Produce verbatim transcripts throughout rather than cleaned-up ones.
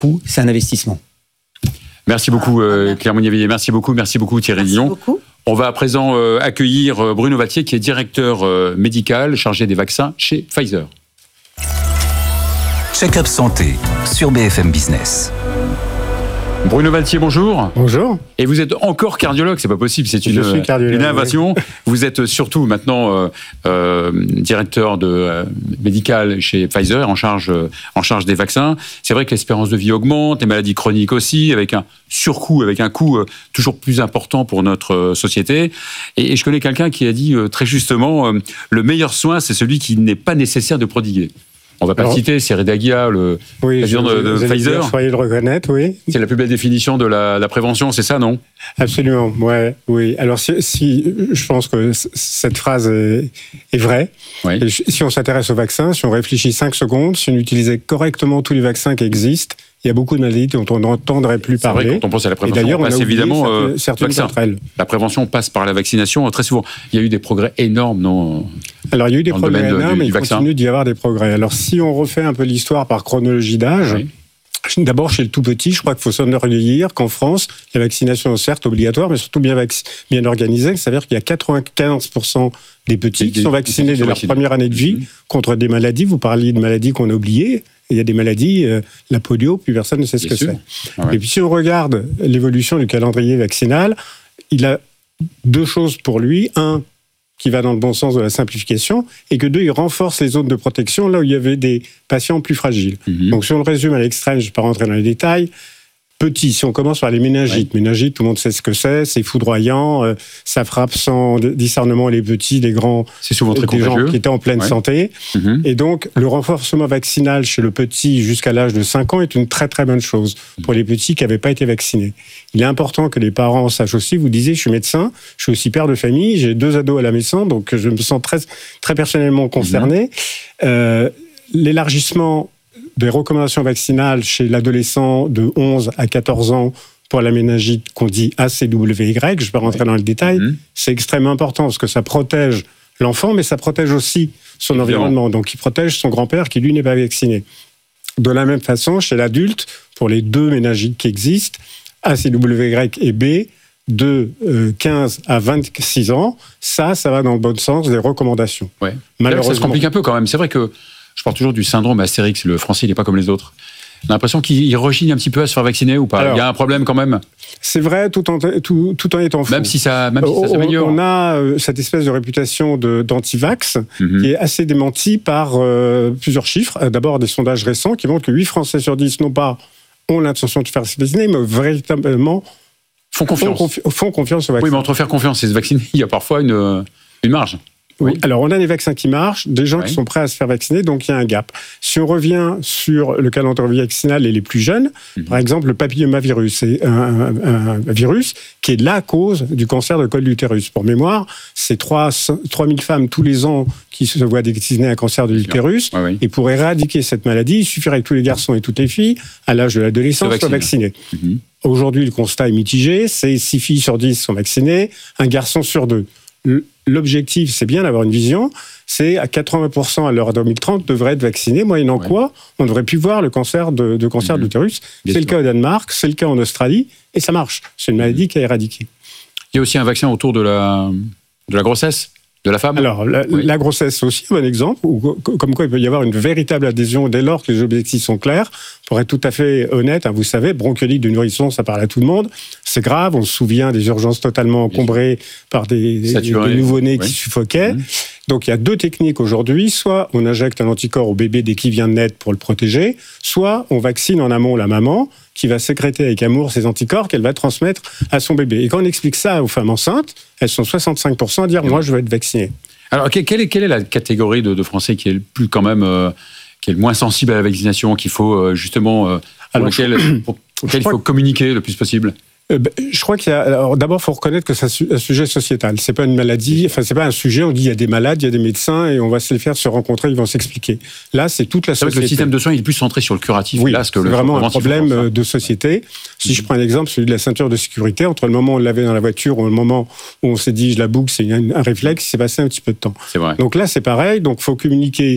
coût, c'est un investissement. Merci beaucoup euh, Claire Monnier-Veillé, merci beaucoup, merci beaucoup Thierry Dillon. Merci beaucoup. On va à présent euh, accueillir euh, Bruno Vattier qui est directeur euh, médical chargé des vaccins chez Pfizer. Check-up santé sur B F M Business. Bruno Vattier, bonjour. Bonjour. Et vous êtes encore cardiologue, c'est pas possible, c'est une, une innovation. Oui. Vous êtes surtout maintenant euh, euh, directeur de, euh, médical chez Pfizer, en charge, euh, en charge des vaccins. C'est vrai que l'espérance de vie augmente, les maladies chroniques aussi, avec un surcoût, avec un coût euh, toujours plus important pour notre euh, société. Et, et je connais quelqu'un qui a dit euh, très justement, euh, le meilleur soin, c'est celui qui n'est pas nécessaire de prodiguer. On va pas Alors, le citer, c'est Redagia, le oui, président je, de, de vous Pfizer. Soyez le reconnaître, oui. C'est la plus belle définition de la, la prévention, c'est ça, non? Absolument, ouais, oui. Alors, si, si je pense que cette phrase est, est vraie. Oui. Et si on s'intéresse aux vaccins, si on réfléchit cinq secondes, si on utilisait correctement tous les vaccins qui existent, il y a beaucoup de maladies dont on n'entendrait plus c'est parler. Vrai, quand on pense à la prévention, et d'ailleurs, on passe on a évidemment certaines, certaines vaccins. d'entre elles. La prévention passe par la vaccination très souvent. Il y a eu des progrès énormes, non? Alors, il y a eu des progrès énormes, mais il vaccin. continue d'y avoir des progrès. Alors, si on refait un peu l'histoire par chronologie d'âge, oui. D'abord, chez le tout petit, je crois qu'il faut s'enorgueillir qu'en France, la vaccination est certes obligatoire, mais surtout bien, vac- bien organisée. C'est-à-dire qu'il y a quatre-vingt-quinze pour cent des petits des, qui sont vaccinés dès leur première année de vie mmh. contre des maladies. Vous parliez de maladies qu'on a oubliées. Il y a des maladies, euh, la polio, plus personne ne sait ce bien que sûr. c'est. Ah ouais. Et puis, si on regarde l'évolution du calendrier vaccinal, il a deux choses pour lui. Un, qui va dans le bon sens de la simplification, et que deux, il renforce les zones de protection là où il y avait des patients plus fragiles. Mmh. Donc, si on le résume à l'extrême, je ne vais pas rentrer dans les détails, petit, si on commence par les méningites, ouais. méningites, tout le monde sait ce que c'est, c'est foudroyant, euh, ça frappe sans discernement les petits, les grands, c'est souvent très des contagieux. gens qui étaient en pleine ouais. santé. Mmh. Et donc, le renforcement vaccinal chez le petit jusqu'à l'âge de cinq ans est une très très bonne chose pour les petits qui n'avaient pas été vaccinés. Il est important que les parents sachent aussi, vous disiez, je suis médecin, je suis aussi père de famille, j'ai deux ados à la maison, donc je me sens très, très personnellement concerné. Mmh. Euh, l'élargissement des recommandations vaccinales chez l'adolescent de onze à quatorze ans pour la méningite qu'on dit A C W Y, je ne vais pas rentrer oui. dans le détail, mmh. c'est extrêmement important parce que ça protège l'enfant, mais ça protège aussi son Évidemment. environnement. Donc il protège son grand-père qui, lui, n'est pas vacciné. De la même façon, chez l'adulte, pour les deux méningites qui existent, A C W Y et B, de euh, quinze à vingt-six ans, ça, ça va dans le bon sens des recommandations. Ouais. Malheureusement, ça se complique un peu quand même. C'est vrai que je parle toujours du syndrome Astérix. Le français, il n'est pas comme les autres. On a l'impression qu'il rechigne un petit peu à se faire vacciner ou pas. Alors, il y a un problème quand même. C'est vrai, tout en, tout, tout en étant faux. Même si ça, même si ça on, s'améliore. On a euh, cette espèce de réputation de, d'anti-vax mm-hmm. qui est assez démentie par euh, plusieurs chiffres. D'abord, des sondages récents qui montrent que huit Français sur dix, non pas ont l'intention de se faire vacciner, mais véritablement font confiance. Font, confi- font confiance au vaccin. Oui, mais entre faire confiance et se vacciner, il y a parfois une, une marge. Oui. Alors, on a des vaccins qui marchent, des gens oui. qui sont prêts à se faire vacciner, donc il y a un gap. Si on revient sur le calendrier vaccinal et les plus jeunes, mmh. par exemple, le papillomavirus, c'est un, un, un virus qui est la cause du cancer de col de l'utérus. Pour mémoire, c'est trois mille femmes tous les ans qui se voient décliner un cancer de l'utérus. Oui, oui. Et pour éradiquer cette maladie, il suffirait que tous les garçons et toutes les filles, à l'âge de l'adolescence, soient vaccinés. Mmh. Aujourd'hui, le constat est mitigé. C'est six filles sur dix sont vaccinées, un garçon sur deux. L'objectif, c'est bien d'avoir une vision, c'est à quatre-vingts pour cent à l'heure deux mille trente devraient être vaccinés, moyennant ouais. quoi on ne devrait plus voir le cancer de, de cancer mmh. de l'utérus. C'est sûr. Le cas au Danemark, c'est le cas en Australie, et ça marche. C'est une maladie mmh. qui est éradiquée. Il y a aussi un vaccin autour de la, de la grossesse de la femme. Alors, la, oui. la grossesse, c'est aussi un bon exemple, où, comme quoi il peut y avoir une véritable adhésion dès lors que les objectifs sont clairs. Pour être tout à fait honnête, hein, vous savez, bronchiolite du nourrisson, ça parle à tout le monde. C'est grave, on se souvient des urgences totalement encombrées par des, des, des nouveau-nés oui. qui suffoquaient. Mmh. Donc, il y a deux techniques aujourd'hui. Soit on injecte un anticorps au bébé dès qu'il vient de naître pour le protéger, soit on vaccine en amont la maman qui va sécréter avec amour ces anticorps qu'elle va transmettre à son bébé. Et quand on explique ça aux femmes enceintes, elles sont soixante-cinq pour cent à dire « moi, je veux être vaccinée ». Alors, quelle est, quelle est la catégorie de, de Français qui est le plus quand même, euh, qui est le moins sensible à la vaccination, qu'il faut euh, justement, euh, pour Alors, lequel, je... pour, pour lequel il faut communiquer le plus possible? Euh, ben, je crois qu'il y a. Alors, d'abord, il faut reconnaître que c'est un sujet sociétal. C'est pas une maladie. Enfin, c'est pas un sujet. On dit il y a des malades, il y a des médecins, et on va se les faire se rencontrer. Ils vont s'expliquer. Là, c'est toute la c'est société. Vrai que le système de soins il est plus centré sur le curatif. Oui, là, ce que c'est le vraiment un problème de société. Si mmh. je prends un exemple, celui de la ceinture de sécurité, entre le moment où on l'avait dans la voiture ou le moment où on s'est dit je la boucle, c'est un réflexe. Il s'est passé un petit peu de temps. C'est vrai. Donc là, c'est pareil. Donc, faut communiquer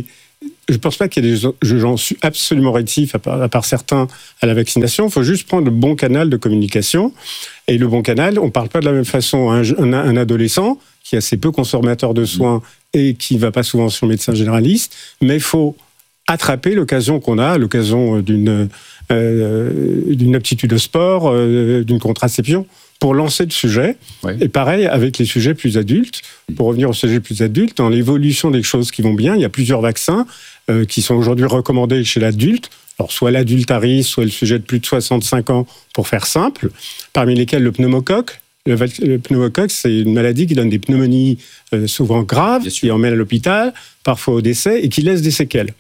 je ne pense pas qu'il y ait des gens absolument rétifs, à part, à part certains, à la vaccination. Il faut juste prendre le bon canal de communication. Et le bon canal, on ne parle pas de la même façon à un, un, un adolescent qui est assez peu consommateur de soins et qui ne va pas souvent sur le médecin généraliste, mais il faut attraper l'occasion qu'on a, l'occasion d'une, euh, d'une aptitude au sport, euh, d'une contraception, pour lancer le sujet. Ouais. Et pareil avec les sujets plus adultes. Pour revenir aux sujets plus adultes, dans l'évolution des choses qui vont bien, il y a plusieurs vaccins euh, qui sont aujourd'hui recommandés chez l'adulte. Alors, soit l'adulte à risque, soit le sujet de plus de soixante-cinq ans, pour faire simple, parmi lesquels le pneumocoque. Le, le pneumocoque, c'est une maladie qui donne des pneumonies euh, souvent graves, qui emmène à l'hôpital, parfois au décès, et qui laisse des séquelles.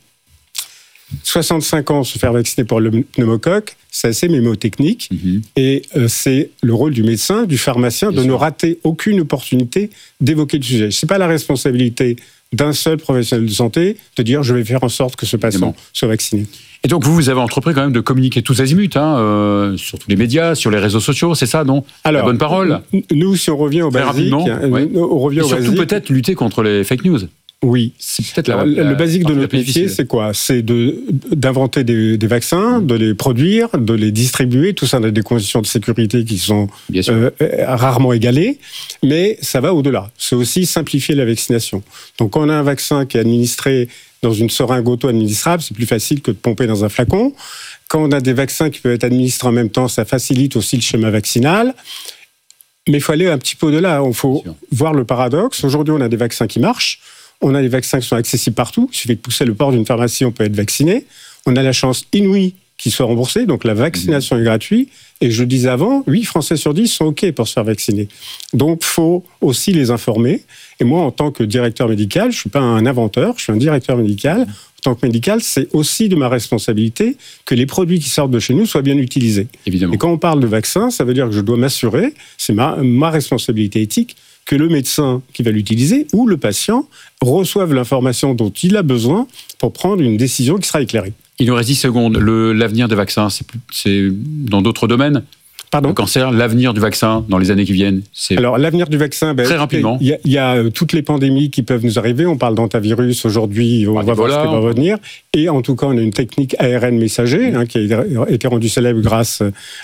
soixante-cinq ans, se faire vacciner pour le pneumocoque, c'est assez mémotechnique, mmh. et euh, c'est le rôle du médecin, du pharmacien, Bien de sûr. ne rater aucune opportunité d'évoquer le sujet. C'est pas la responsabilité d'un seul professionnel de santé de dire je vais faire en sorte que ce patient soit vacciné. Et donc vous, vous avez entrepris quand même de communiquer tous azimuts, hein, euh, sur tous les médias, sur les réseaux sociaux, c'est ça, non? Alors, la bonne parole. Nous, si on revient au Très basique, ouais. on revient et au surtout basique. peut-être lutter contre les fake news. Oui. C'est peut-être la, Alors, la, le basique la, de notre métier, c'est quoi? C'est de, d'inventer des, des vaccins, de les produire, de les distribuer. Tout ça dans des conditions de sécurité qui sont euh, rarement égalées. Mais ça va au-delà. C'est aussi simplifier la vaccination. Donc, quand on a un vaccin qui est administré dans une seringue auto-administrable, c'est plus facile que de pomper dans un flacon. Quand on a des vaccins qui peuvent être administrés en même temps, ça facilite aussi le schéma vaccinal. Mais il faut aller un petit peu au-delà. Il faut voir le paradoxe. Aujourd'hui, on a des vaccins qui marchent. On a des vaccins qui sont accessibles partout. Il suffit de pousser le port d'une pharmacie, on peut être vacciné. On a la chance inouïe qu'ils soient remboursés, donc la vaccination mmh. est gratuite. Et je le disais avant, huit Français sur dix sont OK pour se faire vacciner. Donc, il faut aussi les informer. Et moi, en tant que directeur médical, je ne suis pas un inventeur, je suis un directeur médical. En tant que médical, c'est aussi de ma responsabilité que les produits qui sortent de chez nous soient bien utilisés. Évidemment. Et quand on parle de vaccin, ça veut dire que je dois m'assurer, c'est ma, ma responsabilité éthique, que le médecin qui va l'utiliser ou le patient reçoive l'information dont il a besoin pour prendre une décision qui sera éclairée. Il nous reste dix secondes. Le, l'avenir des vaccins, c'est, plus, c'est dans d'autres domaines? Pardon ? Le cancer, l'avenir du vaccin dans les années qui viennent, c'est... Alors, l'avenir du vaccin, ben, très rapidement. Il y, y a euh, toutes les pandémies qui peuvent nous arriver. On parle d'antavirus aujourd'hui, on ah, va voir voilà. ce qui va revenir. Et en tout cas, on a une technique A R N messager mmh. hein, qui a été rendue célèbre grâce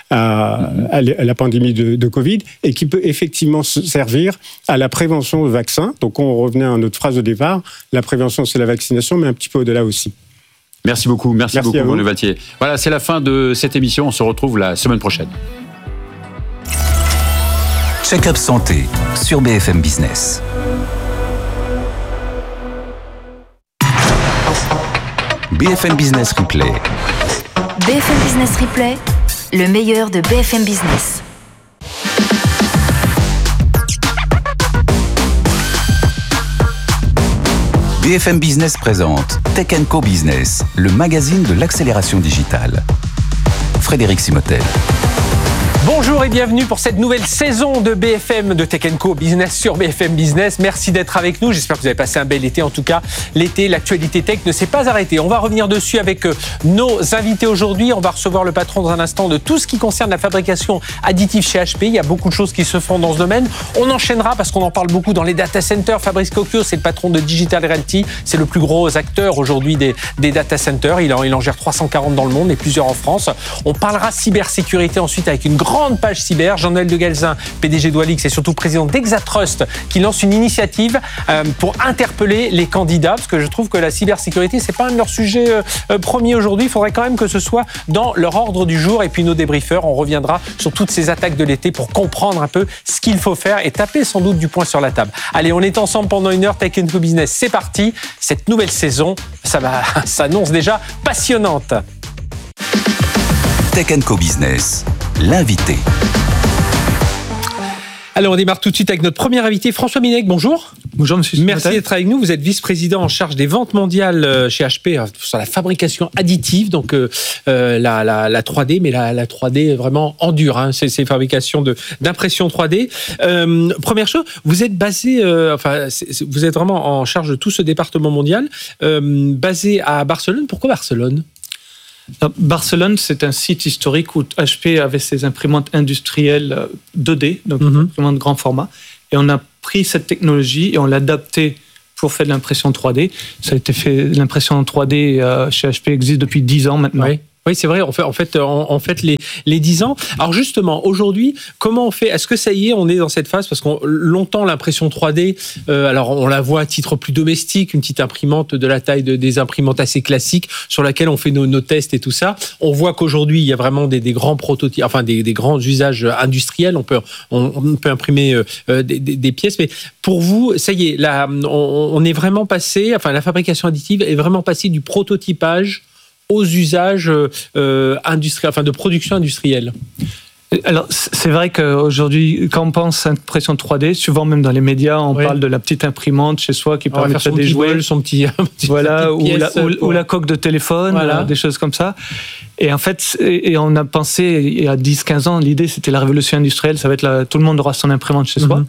à, mmh. à la pandémie de, de Covid et qui peut effectivement servir à la prévention de vaccins. Donc, on revenait à notre phrase de départ. La prévention, c'est la vaccination, mais un petit peu au-delà aussi. Merci beaucoup. Merci, Merci beaucoup, Bruno Vattier. Voilà, c'est la fin de cette émission. On se retrouve la semaine prochaine. Check-up santé sur B F M Business. B F M Business Replay. B F M Business Replay, le meilleur de B F M Business. B F M Business présente Tech and Co Business, le magazine de l'accélération digitale. Frédéric Simotel. Bonjour et bienvenue pour cette nouvelle saison de B F M de Tech and Co Business sur B F M Business. Merci d'être avec nous. J'espère que vous avez passé un bel été. En tout cas, l'été, l'actualité tech ne s'est pas arrêtée. On va revenir dessus avec nos invités aujourd'hui. On va recevoir le patron dans un instant de tout ce qui concerne la fabrication additive chez H P. Il y a beaucoup de choses qui se font dans ce domaine. On enchaînera parce qu'on en parle beaucoup dans les data centers. Fabrice Cocchio, c'est le patron de Digital Realty. C'est le plus gros acteur aujourd'hui des, des data centers. Il en, il en gère trois cent quarante dans le monde et plusieurs en France. On parlera cybersécurité ensuite avec une grande grande page cyber. Jean-Noël de Galzin, P D G d'Oilix et surtout président d'Exatrust, qui lance une initiative euh, pour interpeller les candidats, parce que je trouve que la cybersécurité, c'est pas un de leurs sujets euh, premiers aujourd'hui. Il faudrait quand même que ce soit dans leur ordre du jour. Et puis nos débriefeurs, on reviendra sur toutes ces attaques de l'été pour comprendre un peu ce qu'il faut faire et taper sans doute du poing sur la table. Allez, on est ensemble pendant une heure. Tech and Co Business, c'est parti. Cette nouvelle saison, ça va, ça s'annonce déjà passionnante. Tech and Co Business, l'invité. Alors, on démarre tout de suite avec notre premier invité, François Minec. Bonjour. Bonjour, monsieur. Merci Simotel. d'être avec nous. Vous êtes vice-président en charge des ventes mondiales chez H P sur la fabrication additive, donc euh, la, la, la trois D, mais la, la trois D vraiment en dur. Hein, c'est ces fabrications de, d'impression trois D. Euh, première chose, vous êtes basé, euh, enfin, c'est, c'est, vous êtes vraiment en charge de tout ce département mondial, euh, basé à Barcelone. Pourquoi Barcelone ? Barcelone, c'est un site historique où H P avait ses imprimantes industrielles deux D, donc mm-hmm. imprimantes de grand format. Et on a pris cette technologie et on l'a adaptée pour faire de l'impression trois D. Ça a été fait, l'impression trois D euh, chez H P existe depuis dix ans maintenant. Oui. Oui, c'est vrai. En fait, en fait, en, en fait les, les dix ans. Alors justement, aujourd'hui, comment on fait ? Est-ce que ça y est, on est dans cette phase ? Parce que longtemps, l'impression trois D, euh, alors on la voit à titre plus domestique, une petite imprimante de la taille de, des imprimantes assez classiques sur laquelle on fait nos, nos tests et tout ça. On voit qu'aujourd'hui, il y a vraiment des, des grands prototypes, enfin des, des grands usages industriels. On peut, on, on peut imprimer euh, des, des, des pièces. Mais pour vous, ça y est, là, on, on est vraiment passé, enfin la fabrication additive est vraiment passée du prototypage aux usages euh, industriels, enfin de production industrielle. Alors, c'est vrai qu'aujourd'hui, quand on pense à impression trois D, souvent même dans les médias, on oui. parle de la petite imprimante chez soi qui permet de faire des jouets, son petit, petit voilà, ou la, ou, pour... ou la coque de téléphone, voilà. Des choses comme ça. Et en fait, et on a pensé, il y a dix quinze ans, l'idée c'était la révolution industrielle, ça va être la, tout le monde aura son imprimante chez mm-hmm. soi.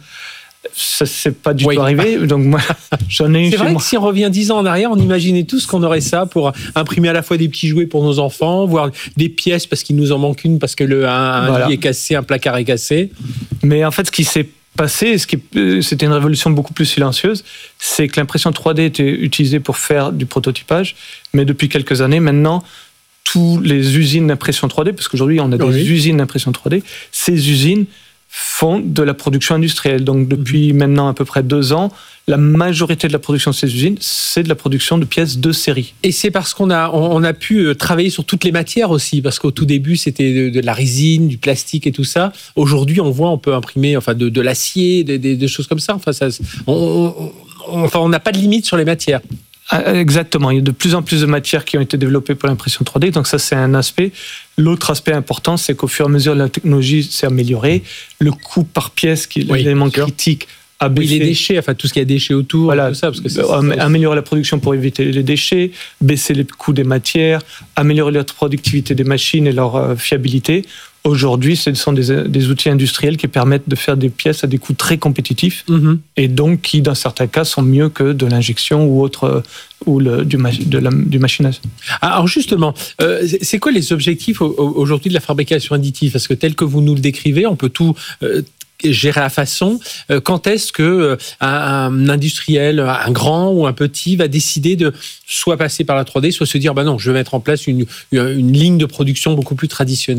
Ça c'est pas du oui. tout arrivé, donc moi j'en ai eu. C'est chez vrai moi. Que si on revient dix ans en arrière, on imaginait tous qu'on aurait ça pour imprimer à la fois des petits jouets pour nos enfants, voire des pièces parce qu'il nous en manque une parce que le un, voilà. un lit est cassé, un placard est cassé. Mais en fait, ce qui s'est passé, ce qui c'était une révolution beaucoup plus silencieuse, c'est que l'impression trois D était utilisée pour faire du prototypage, mais depuis quelques années maintenant, toutes les usines d'impression trois D, parce qu'aujourd'hui on a des oui. usines d'impression trois D, ces usines font de la production industrielle. Donc depuis mmh. maintenant à peu près deux ans, la majorité de la production de ces usines, c'est de la production de pièces de série. Et c'est parce qu'on a, on a pu travailler sur toutes les matières aussi, parce qu'au tout début, c'était de, de la résine, du plastique et tout ça. Aujourd'hui, on voit, on peut imprimer enfin, de, de l'acier, des, des, des choses comme ça. Enfin, ça, on, on, enfin, on n'a pas de limite sur les matières. Exactement, il y a de plus en plus de matières qui ont été développées pour l'impression trois D, donc ça c'est un aspect. L'autre aspect important, c'est qu'au fur et à mesure la technologie s'est améliorée, le coût par pièce, qui est oui, l'élément critique, a baissé. Oui, les déchets, enfin tout ce qu'il y a déchets autour, voilà, tout ça, parce que c'est améliorer la production pour éviter les déchets, baisser les coûts des matières, améliorer la productivité des machines et leur euh, fiabilité. Aujourd'hui, ce sont des, des outils industriels qui permettent de faire des pièces à des coûts très compétitifs mmh. et donc qui, dans certains cas, sont mieux que de l'injection ou autre ou le, du, de la, du machinage. Alors justement, euh, c'est quoi les objectifs aujourd'hui de la fabrication additive ? Parce que tel que vous nous le décrivez, on peut tout euh, gérer à façon. Quand est-ce que un industriel, un grand ou un petit, va décider de soit passer par la trois D, soit se dire bah non, je vais mettre en place une, une ligne de production beaucoup plus traditionnelle ?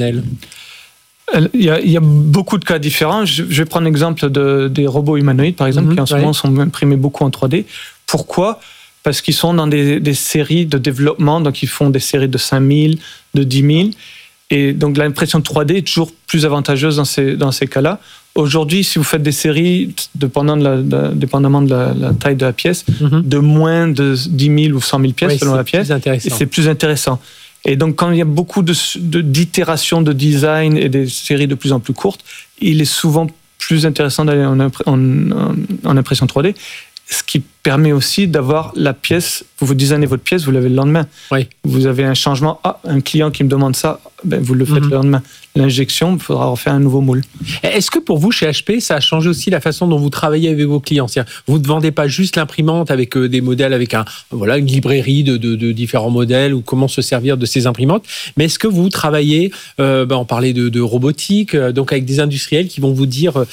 Il y, a, il y a beaucoup de cas différents. Je, je vais prendre l'exemple de, des robots humanoïdes, par exemple, mmh, qui en ce ouais. moment sont imprimés beaucoup en trois D. Pourquoi ? Parce qu'ils sont dans des, des séries de développement, donc ils font des séries de cinq mille, de dix mille. Et donc l'impression trois D est toujours plus avantageuse dans ces, dans ces cas-là. Aujourd'hui, si vous faites des séries, dépendant de la, de, dépendamment de la, la taille de la pièce, mmh. de moins de dix mille ou cent mille pièces oui, selon la pièce, et c'est plus intéressant. Et donc, quand il y a beaucoup de, de, d'itérations de design et des séries de plus en plus courtes, il est souvent plus intéressant d'aller en, impr- en, en, en impression trois D, ce qui permet aussi d'avoir la pièce, vous vous designez votre pièce, vous l'avez le lendemain. Oui. Vous avez un changement, ah, un client qui me demande ça, ben vous le faites mm-hmm. le lendemain. L'injection, il faudra refaire un nouveau moule. Est-ce que pour vous, chez H P, ça a changé aussi la façon dont vous travaillez avec vos clients ? C'est-à-dire, vous ne vendez pas juste l'imprimante avec des modèles, avec un, voilà, une librairie de, de, de différents modèles ou comment se servir de ces imprimantes, mais est-ce que vous travaillez, euh, ben on parlait de, de robotique, donc avec des industriels qui vont vous dire,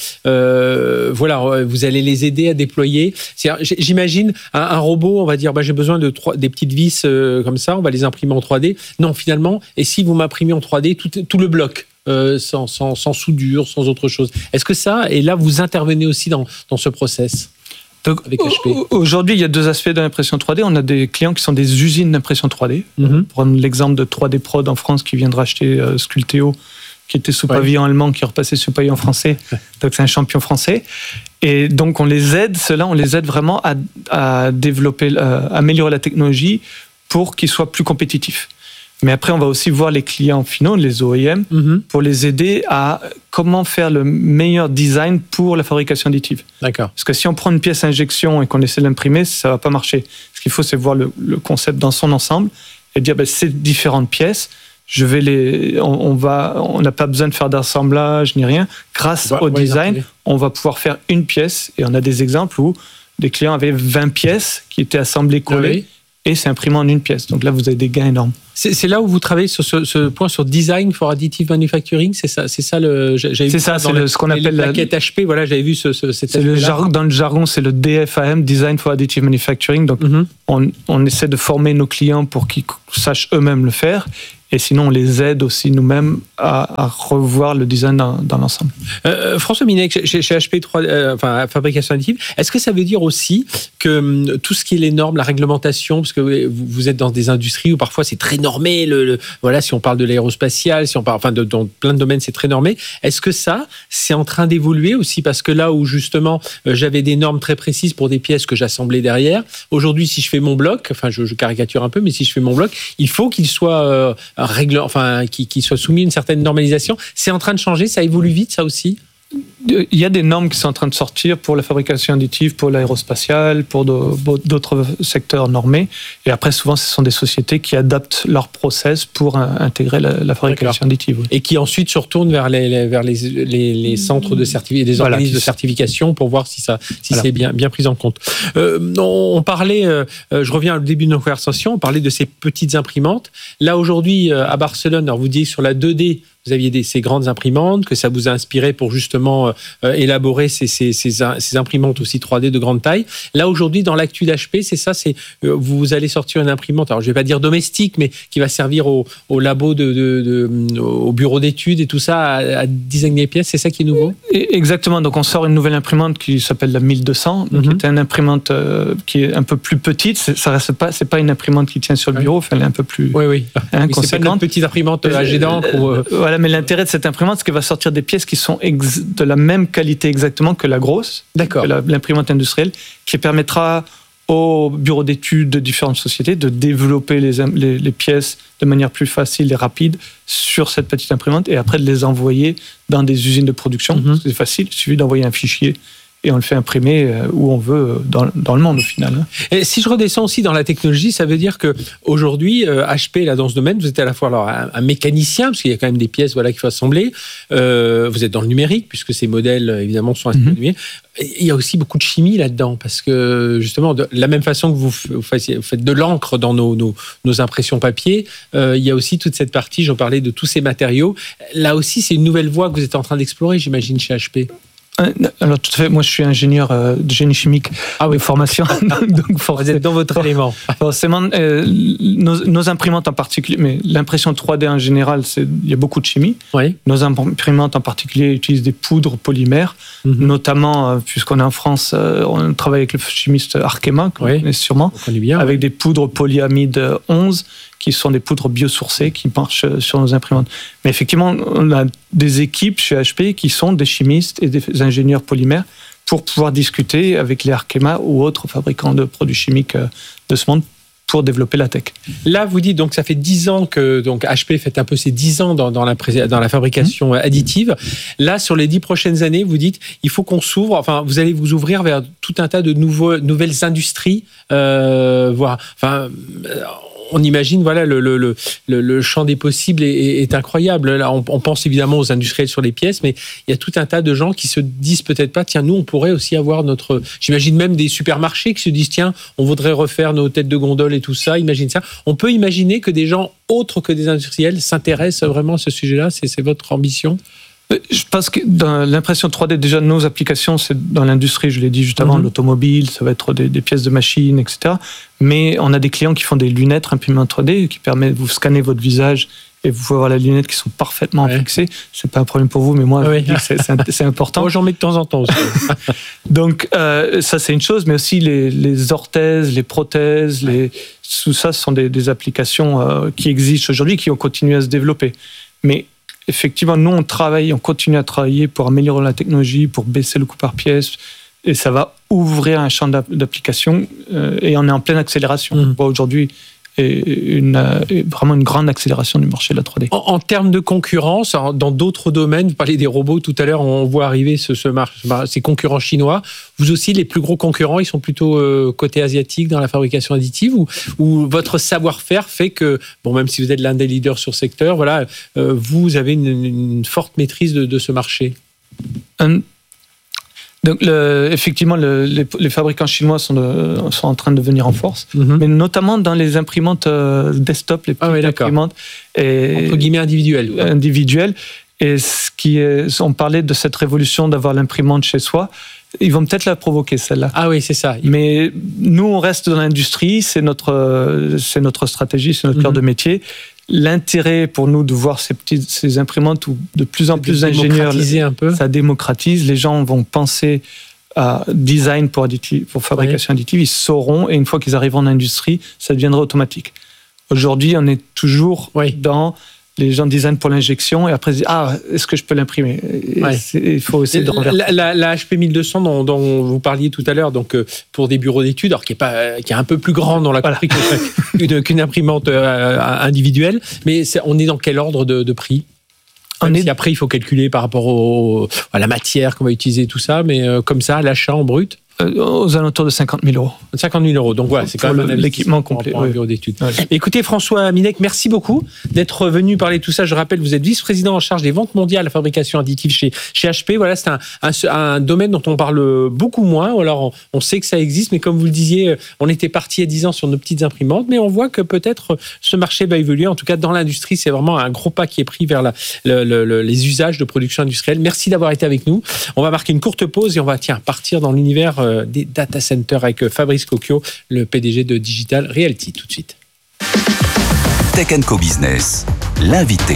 euh, voilà, vous allez les aider à déployer. C'est-à-dire, j'imagine un, un robot, on va dire, ben, j'ai besoin de trois, des petites vis euh, comme ça, on va les imprimer en trois D. Non, finalement, et si vous m'imprimez en trois D tout, tout le bloc Euh, sans, sans, sans soudure, sans autre chose. Est-ce que ça, et là, vous intervenez aussi dans, dans ce process donc, avec H P ? Aujourd'hui, il y a deux aspects de l'impression trois D. On a des clients qui sont des usines d'impression trois D. Mm-hmm. Pour prendre l'exemple de trois D Prod en France qui vient de racheter euh, Sculpteo, qui était sous ouais. pavillon allemand, qui est repassé sous pavillon français. Donc, c'est un champion français. Et donc, on les aide, ceux-là, on les aide vraiment à, à développer, à améliorer la technologie pour qu'ils soient plus compétitifs. Mais après, on va aussi voir les clients finaux, les O E M, mm-hmm. pour les aider à comment faire le meilleur design pour la fabrication additive. D'accord. Parce que si on prend une pièce injection et qu'on essaie de l'imprimer, ça ne va pas marcher. Ce qu'il faut, c'est voir le, le concept dans son ensemble et dire, ben, ces différentes pièces, je vais les, on, on va, on n'a pas besoin de faire d'assemblage ni rien. Grâce va, au design, on va pouvoir faire une pièce. Et on a des exemples où des clients avaient vingt pièces qui étaient assemblées, collées. Ah oui. et c'est imprimé en une pièce. Donc là, vous avez des gains énormes. C'est, c'est là où vous travaillez sur ce, ce point sur design for additive manufacturing. C'est ça, c'est ça le. J'avais c'est vu ça, c'est le, le, ce qu'on appelle la plaquette H P. Voilà, j'avais vu ce. ce cet c'est le jargon, dans le jargon, c'est le D F A M, Design for Additive Manufacturing. Donc, mm-hmm. on, on essaie de former nos clients pour qu'ils sachent eux-mêmes le faire. Et sinon, on les aide aussi nous-mêmes à, à revoir le design dans, dans l'ensemble. Euh, François Minec, chez, chez H P trois, euh, enfin fabrication additive, est-ce que ça veut dire aussi que hum, tout ce qui est les normes, la réglementation, parce que vous, vous êtes dans des industries où parfois c'est très normé, le, le, voilà, si on parle de l'aérospatial, si on parle, enfin, de, dans plein de domaines c'est très normé. Est-ce que ça, c'est en train d'évoluer aussi, parce que là où justement euh, j'avais des normes très précises pour des pièces que j'assemblais derrière, aujourd'hui si je fais mon bloc, enfin je, je caricature un peu, mais si je fais mon bloc, il faut qu'il soit euh, règle, enfin, qui, qui soit soumis à une certaine normalisation. C'est en train de changer, ça évolue vite, ça aussi? Il y a des normes qui sont en train de sortir pour la fabrication additive, pour l'aérospatiale, pour d'autres secteurs normés. Et après, souvent, ce sont des sociétés qui adaptent leur process pour intégrer la, la fabrication additive. Oui. Et qui ensuite se retournent vers les, vers les, les, les centres de certification, des organismes voilà, de certification pour voir si, ça, si voilà. c'est bien, bien pris en compte. Euh, on parlait, euh, je reviens au début de nos conversations, on parlait de ces petites imprimantes. Là, aujourd'hui, à Barcelone, alors vous dites sur la deux D, vous aviez des, ces grandes imprimantes, que ça vous a inspiré pour justement euh, élaborer ces, ces, ces, ces imprimantes aussi trois D de grande taille. Là, aujourd'hui, dans l'actu d'H P, c'est ça, c'est, euh, vous allez sortir une imprimante, alors je ne vais pas dire domestique, mais qui va servir au, au labo, de, de, de, au bureau d'études et tout ça, à, à designer les pièces, c'est ça qui est nouveau? Exactement, donc on sort une nouvelle imprimante qui s'appelle la mille deux cents, mm-hmm. qui est une imprimante euh, qui est un peu plus petite, c'est, ça reste pas, c'est pas une imprimante qui tient sur le bureau, elle est un peu plus oui, oui. inconséquente. C'est pas une petite imprimante à jet d'encre euh, ou... Euh... Voilà, mais l'intérêt de cette imprimante, c'est qu'elle va sortir des pièces qui sont ex- de la même qualité exactement que la grosse, D'accord. que la, l'imprimante industrielle, qui permettra aux bureaux d'études de différentes sociétés de développer les, les, les pièces de manière plus facile et rapide sur cette petite imprimante et après de les envoyer dans des usines de production. Mm-hmm. C'est facile, il suffit d'envoyer un fichier et on le fait imprimer où on veut dans, dans le monde au final. Et si je redescends aussi dans la technologie, ça veut dire qu'aujourd'hui, H P, là, dans ce domaine, vous êtes à la fois alors, un, un mécanicien, parce qu'il y a quand même des pièces voilà, qu'il faut assembler, euh, vous êtes dans le numérique, puisque ces modèles, évidemment, sont assez numériques. Mm-hmm. Il y a aussi beaucoup de chimie là-dedans, parce que justement, de la même façon que vous, vous faites de l'encre dans nos, nos, nos impressions papier, euh, il y a aussi toute cette partie, j'en parlais de tous ces matériaux. Là aussi, c'est une nouvelle voie que vous êtes en train d'explorer, j'imagine, chez H P. Alors tout à fait, moi je suis ingénieur euh, de génie chimique ah oui. de formation, donc forcément, vous êtes dans votre élément. Forcément, euh, nos, nos imprimantes en particulier, mais l'impression trois D en général, c'est, il y a beaucoup de chimie. Oui. Nos imprimantes en particulier utilisent des poudres polymères, mm-hmm. notamment, euh, puisqu'on est en France, euh, on travaille avec le chimiste Arkema, qu'on oui. connaît sûrement, on connaît bien, avec oui. des poudres polyamide onze, qui sont des poudres biosourcées qui marchent sur nos imprimantes. Mais effectivement, on a des équipes chez H P qui sont des chimistes et des ingénieurs polymères pour pouvoir discuter avec les Arkema ou autres fabricants de produits chimiques de ce monde pour développer la tech. Là, vous dites, donc ça fait dix ans que donc, H P fait un peu ses dix ans dans, dans, la, dans la fabrication mmh. additive. Là, sur les dix prochaines années, vous dites, il faut qu'on s'ouvre, enfin, vous allez vous ouvrir vers tout un tas de nouveaux, nouvelles industries, euh, voire, enfin, euh, on imagine, voilà, le, le, le, le champ des possibles est, est incroyable. Là, on, on pense évidemment aux industriels sur les pièces, mais il y a tout un tas de gens qui se disent peut-être pas, tiens, nous, on pourrait aussi avoir notre... J'imagine même des supermarchés qui se disent, tiens, on voudrait refaire nos têtes de gondole et tout ça, imagine ça. On peut imaginer que des gens autres que des industriels s'intéressent vraiment à ce sujet-là, c'est, c'est votre ambition ? Je pense que dans l'impression trois D, déjà, nos applications, c'est dans l'industrie, je l'ai dit juste avant, mm-hmm. l'automobile, ça va être des, des pièces de machines, et cetera. Mais on a des clients qui font des lunettes imprimées en trois D, qui permettent de vous scanner votre visage et vous pouvez avoir les lunettes qui sont parfaitement ouais. fixées. C'est pas un problème pour vous, mais moi, oui. c'est, c'est, c'est important. Moi, j'en mets de temps en temps aussi. Donc, euh, ça, c'est une chose, mais aussi les, les orthèses, les prothèses, les, tout ça, ce sont des, des applications euh, qui existent aujourd'hui, qui ont continué à se développer. Mais effectivement, nous, on travaille, on continue à travailler pour améliorer la technologie, pour baisser le coût par pièce, et ça va ouvrir un champ d'application, euh, et on est en pleine accélération. Mmh. Bon, aujourd'hui, et une, et vraiment une grande accélération du marché de la trois D. En, en termes de concurrence, dans d'autres domaines, vous parlez des robots tout à l'heure, on voit arriver ce, ce marché, ces concurrents chinois. Vous aussi, les plus gros concurrents, ils sont plutôt euh, côté asiatique dans la fabrication additive, ou, ou votre savoir-faire fait que, bon, même si vous êtes l'un des leaders sur ce secteur, voilà, euh, vous avez une, une forte maîtrise de, de ce marché. Un... Donc, le, effectivement, le, les, les fabricants chinois sont, de, sont en train de venir en force, mm-hmm. mais notamment dans les imprimantes euh, desktop, les petites ah oui, imprimantes. Et, entre guillemets individuelles. Individuelles. Et ce qui est, on parlait de cette révolution d'avoir l'imprimante chez soi. Ils vont peut-être la provoquer, celle-là. Ah oui, c'est ça. Mais nous, on reste dans l'industrie, c'est notre, c'est notre stratégie, c'est notre mm-hmm. cœur de métier. L'intérêt pour nous de voir ces petites ces imprimantes où de plus en ça plus d'ingénieurs, un peu. ça démocratise. Les gens vont penser à design pour, additif, pour fabrication oui. additive, ils sauront, et une fois qu'ils arrivent en industrie, ça deviendra automatique. Aujourd'hui, on est toujours oui. dans les gens designent pour l'injection et après ils disent ah est-ce que je peux l'imprimer ouais. Il faut essayer de renverser. La, la, la H P mille deux cents dont, dont vous parliez tout à l'heure, donc euh, pour des bureaux d'études, alors qui est pas qui est un peu plus grande, on l'a compris voilà. qu'une, qu'une imprimante euh, individuelle, mais c'est, on est dans quel ordre de, de prix? Même si après il faut calculer par rapport au, à la matière qu'on va utiliser, tout ça, mais euh, comme ça, l'achat en brut. Aux alentours de cinquante mille euros. cinquante mille euros. Donc voilà, c'est quand même le, l'équipement complet. Pour un bureau d'études. Ouais. Écoutez, François Minec, merci beaucoup d'être venu parler de tout ça. Je rappelle, vous êtes vice-président en charge des ventes mondiales à la fabrication additive chez, chez H P. Voilà, c'est un, un, un domaine dont on parle beaucoup moins. Alors, on, on sait que ça existe, mais comme vous le disiez, on était parti il y a dix ans sur nos petites imprimantes, mais on voit que peut-être ce marché va évoluer. En tout cas, dans l'industrie, c'est vraiment un gros pas qui est pris vers la, le, le, le, les usages de production industrielle. Merci d'avoir été avec nous. On va marquer une courte pause et on va tiens, partir dans l'univers des data centers avec Fabrice Cocchio, le P D G de Digital Realty. Tout de suite. Tech and Co Business, l'invité.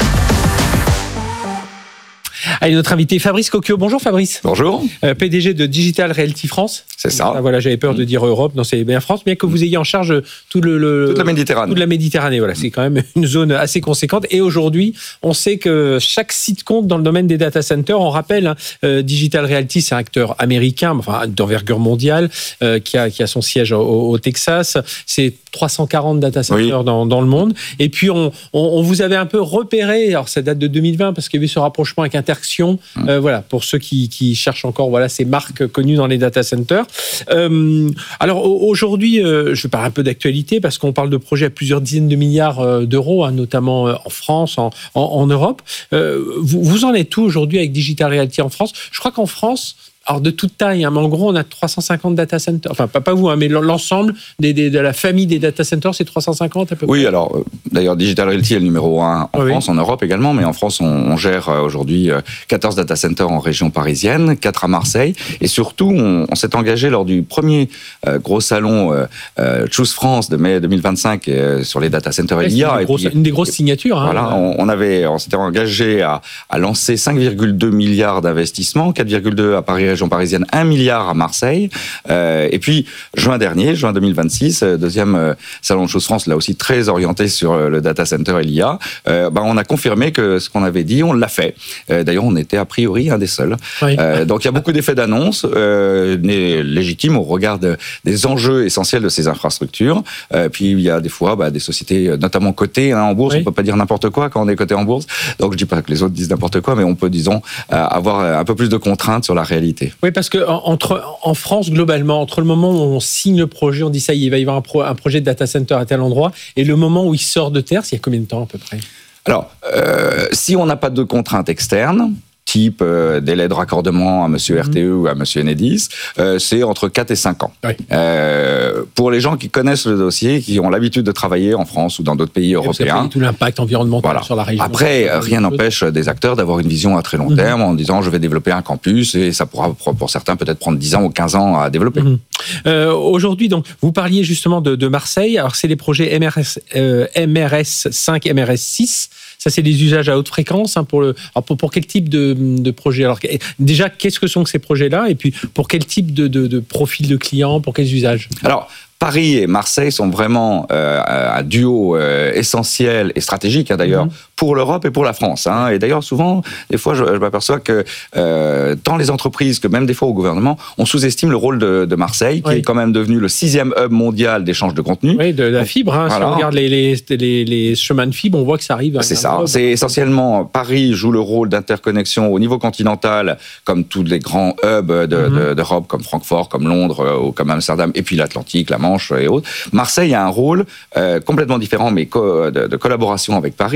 Allez, notre invité Fabrice Cocchio. Bonjour Fabrice. Bonjour. Euh, P D G de Digital Realty France. C'est ça. Ah, voilà, j'avais peur de dire Europe, non, c'est bien France, bien que vous ayez en charge tout le, le toute la Méditerranée. Toute la Méditerranée, voilà, c'est quand même une zone assez conséquente. Et aujourd'hui, on sait que chaque site compte dans le domaine des data centers. On rappelle, hein, euh, Digital Realty, c'est un acteur américain, enfin d'envergure mondiale, euh, qui a qui a son siège au, au Texas. C'est trois cent quarante data centers oui. dans dans le monde. Et puis on, on on vous avait un peu repéré. Alors ça date de deux mille vingt parce qu'il y avait ce rapprochement avec Interxion. Hum. Euh, voilà, pour ceux qui qui cherchent encore, voilà, ces marques connues dans les data centers. Euh, alors aujourd'hui, euh, je parle un peu d'actualité parce qu'on parle de projets à plusieurs dizaines de milliards euh, d'euros, hein, notamment euh, en France, en, en, en Europe. Euh, vous, vous en êtes où aujourd'hui avec Digital Realty en France? Je crois qu'en France, alors de toute taille, hein, mais en gros, on a trois cent cinquante data centers. Enfin, pas, pas vous, hein, mais l'ensemble des, des, de la famille des data centers, c'est trois cent cinquante à peu près. Oui, alors, euh, d'ailleurs, Digital Realty est le numéro un en oui. France, en Europe également, mais en France, on, on gère euh, aujourd'hui euh, quatorze data centers en région parisienne, quatre à Marseille, et surtout, on, on s'est engagé lors du premier euh, gros salon euh, euh, Choose France de mai deux mille vingt-cinq euh, sur les data centers ouais, I A. Une, et grosse, puis, une des grosses signatures. Hein, voilà, on, on, avait, on s'était engagé à, à lancer cinq virgule deux milliards d'investissements, quatre virgule deux à Paris, région parisienne, un milliard à Marseille. Euh, et puis, juin dernier, juin deux mille vingt-six, deuxième euh, salon de Choose France, là aussi très orienté sur euh, le data center et l'I A, euh, ben, on a confirmé que ce qu'on avait dit, on l'a fait. Euh, d'ailleurs, on était a priori un des seuls. Oui. Euh, donc, il y a beaucoup d'effets d'annonce, euh, légitimes au regard de, des enjeux essentiels de ces infrastructures. Euh, puis, il y a des fois bah, des sociétés, notamment cotées hein, en bourse. Oui. On ne peut pas dire n'importe quoi quand on est coté en bourse. Donc, je ne dis pas que les autres disent n'importe quoi, mais on peut, disons, euh, avoir un peu plus de contraintes sur la réalité. Oui, parce que Entre, en France, globalement, entre le moment où on signe le projet, on dit ça, il va y avoir un, pro, un projet de data center à tel endroit, et le moment où il sort de terre, il y a combien de temps à peu près? Alors, euh, si on n'a pas de contraintes externes, type euh, délai de raccordement à monsieur R T E mmh. ou à monsieur Enedis, euh, c'est entre quatre et cinq ans. Oui. Euh, pour les gens qui connaissent le dossier, qui ont l'habitude de travailler en France ou dans d'autres pays et européens. Tout l'impact environnemental voilà. sur la région. Après, rien n'empêche des acteurs d'avoir une vision à très long mmh. terme en disant je vais développer un campus et ça pourra pour certains peut-être prendre dix ans ou quinze ans à développer. Mmh. Euh, aujourd'hui, donc, vous parliez justement de, de Marseille. Alors, c'est les projets M R S, euh, M R S cinq, M R S six. Ça, c'est des usages à haute fréquence. Hein, pour, le, alors pour, pour quel type de, de projet? Alors, déjà, qu'est-ce que sont que ces projets-là? Et puis, pour quel type de, de, de profil de client? Pour quels usages? Alors, Paris et Marseille sont vraiment euh, un duo euh, essentiel et stratégique, hein, d'ailleurs, mmh. pour l'Europe et pour la France. Hein. Et d'ailleurs, souvent, des fois, je, je m'aperçois que euh, tant les entreprises que même des fois au gouvernement, on sous-estime le rôle de, de Marseille, qui oui. est quand même devenu le sixième hub mondial d'échange de contenu. Oui, de la fibre. Hein. Voilà. Si on regarde les, les, les, les chemins de fibre, on voit que ça arrive. C'est ça. C'est essentiellement, Paris joue le rôle d'interconnexion au niveau continental, comme tous les grands hubs de, mmh. de, d'Europe, comme Francfort, comme Londres, ou comme Amsterdam, et puis l'Atlantique, la Manche et autres. Marseille a un rôle euh, complètement différent, mais co- de, de collaboration avec Paris, et vice-versa.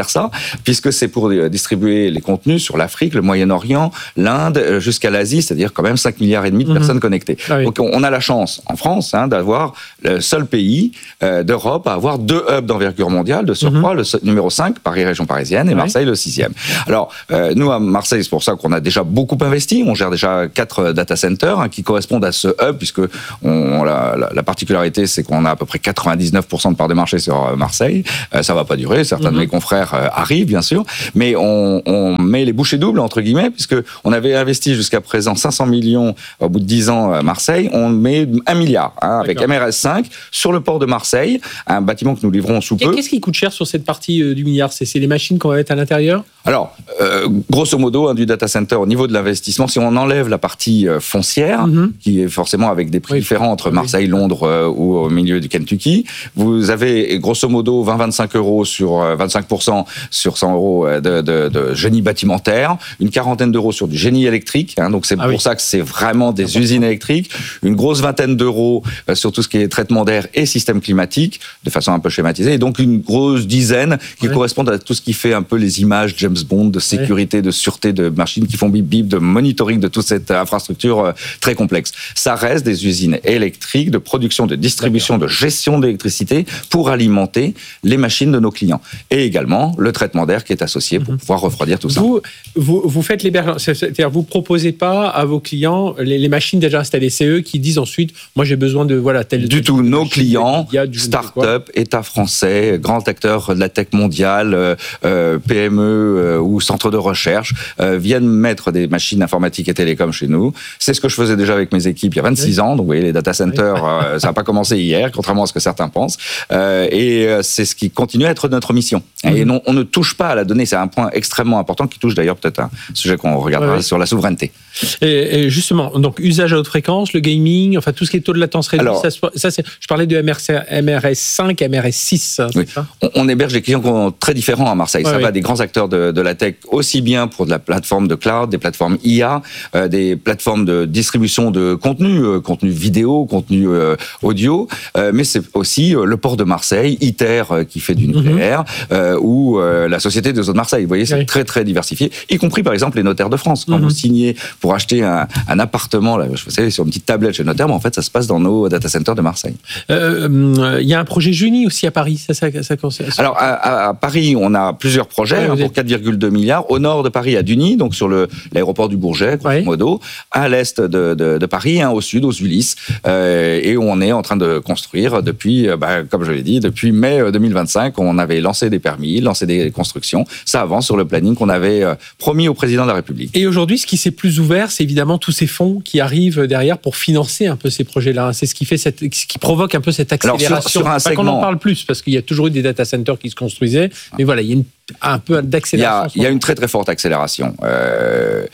faire ça, puisque c'est pour distribuer les contenus sur l'Afrique, le Moyen-Orient, l'Inde, jusqu'à l'Asie, c'est-à-dire quand même cinq milliards et demi de mmh. personnes connectées. Ah oui. Donc on a la chance en France hein, d'avoir le seul pays euh, d'Europe à avoir deux hubs d'envergure mondiale, de surcroît, mmh. le numéro cinq, Paris région parisienne, et Marseille, oui. le sixième. Alors euh, nous à Marseille, c'est pour ça qu'on a déjà beaucoup investi, on gère déjà quatre data centers hein, qui correspondent à ce hub, puisque on, la, la, la particularité c'est qu'on a à peu près quatre-vingt-dix-neuf pour cent de part de marché sur Marseille. Euh, ça va pas durer, certains mmh. de mes confrères euh, arrivent bien sûr, mais on, on met les bouchées doubles entre guillemets, puisque on avait investi jusqu'à présent cinq cents millions au bout de dix ans à Marseille, on met un milliard hein, avec M R S cinq sur le port de Marseille, un bâtiment que nous livrons sous peu. Et qu'est-ce qui coûte cher sur cette partie euh, du milliard? c'est, c'est les machines qu'on va mettre à l'intérieur? Alors, euh, grosso modo, hein, du data center au niveau de l'investissement, si on enlève la partie euh, foncière, mm-hmm. qui est forcément avec des prix oui, différents entre Marseille, oui. Londres euh, ou au milieu du Kentucky, vous avez grosso modo vingt à vingt-cinq euros sur euh, vingt-cinq pour cent sur cent euros de, de, de génie bâtimentaire, une quarantaine d'euros sur du génie électrique, hein, donc c'est ah pour oui. ça que c'est vraiment des usines électriques, une grosse vingtaine d'euros euh, sur tout ce qui est traitement d'air et système climatique, de façon un peu schématisée, et donc une grosse dizaine qui oui. correspondent à tout ce qui fait un peu les images James Bond, de sécurité, oui. de sûreté, de machines qui font bip bip, de monitoring de toute cette infrastructure euh, très complexe. Ça reste des usines électriques de production, de distribution, D'accord. de gestion d'électricité pour alimenter les machines de nos clients. Et également le traitement d'air qui est associé pour mm-hmm. pouvoir refroidir tout ça. Vous, vous, vous faites l'hébergement, c'est-à-dire vous proposez pas à vos clients les, les machines déjà installées, c'est eux qui disent ensuite, moi j'ai besoin de voilà tel. Du tout, nos clients, start-up, État français, grands acteurs de la tech mondiale, euh, P M E euh, ou centres de recherche euh, viennent mettre des machines informatiques et télécoms chez nous. C'est ce que je faisais déjà avec mes équipes il y a vingt-six oui. ans. Donc vous voyez, les data centers, oui. euh, ça n'a pas commencé hier, contrairement à ce que certains pensent. Euh, et euh, c'est ce qui continue à être notre mission. Mm-hmm. Et non, on ne touche pas à la donnée. C'est un point extrêmement important qui touche d'ailleurs peut-être un sujet qu'on regardera oui. sur la souveraineté. Et, et justement, donc usage à haute fréquence, le gaming, enfin tout ce qui est taux de latence réduit. Alors, ça, ça c'est, je parlais de M R S cinq, M R S six. Oui. Ça on, on héberge des clients très différents à Marseille. Ouais, ça oui. va des grands acteurs de, de la tech, aussi bien pour de la plateforme de cloud, des plateformes I A, euh, des plateformes de distribution de contenu, euh, contenu vidéo, contenu euh, audio, euh, mais c'est aussi euh, le port de Marseille, ITER euh, qui fait du nucléaire, mm-hmm. euh, ou euh, la Société des eaux de Marseille. Vous voyez, c'est oui. très très diversifié, y compris par exemple les notaires de France. Quand mm-hmm. vous signez pour acheter un, un appartement, là, je sais, sur une petite tablette chez le notaire, mais en fait ça se passe dans nos data centers de Marseille. Il euh, y a un projet Juni aussi à Paris, ça, ça, ça, ça Alors à, à, à Paris, on a plusieurs projets ouais, hein, pour quatre virgule deux milliards. Au nord de Paris, à Duny, donc sur le, l'aéroport du Bourget, grosso oui. modo, à l'est de, de, de Paris, hein, au sud, aux Ulysses, euh, et où on est en train de construire depuis, bah, comme je l'ai dit, depuis mai deux mille vingt-cinq, on avait lancé des permis, lancé des constructions. Ça avance sur le planning qu'on avait euh, promis au président de la République. Et aujourd'hui, ce qui s'est plus ouvert, c'est évidemment tous ces fonds qui arrivent derrière pour financer un peu ces projets-là. C'est ce qui fait cette, ce qui provoque un peu cette accélération. Alors sur, sur un segment, qu'on en parle plus, parce qu'il y a toujours eu des data centers qui se construisaient, mais voilà, il y a une, un peu d'accélération. Il y a, il y a une très très forte accélération. Euh,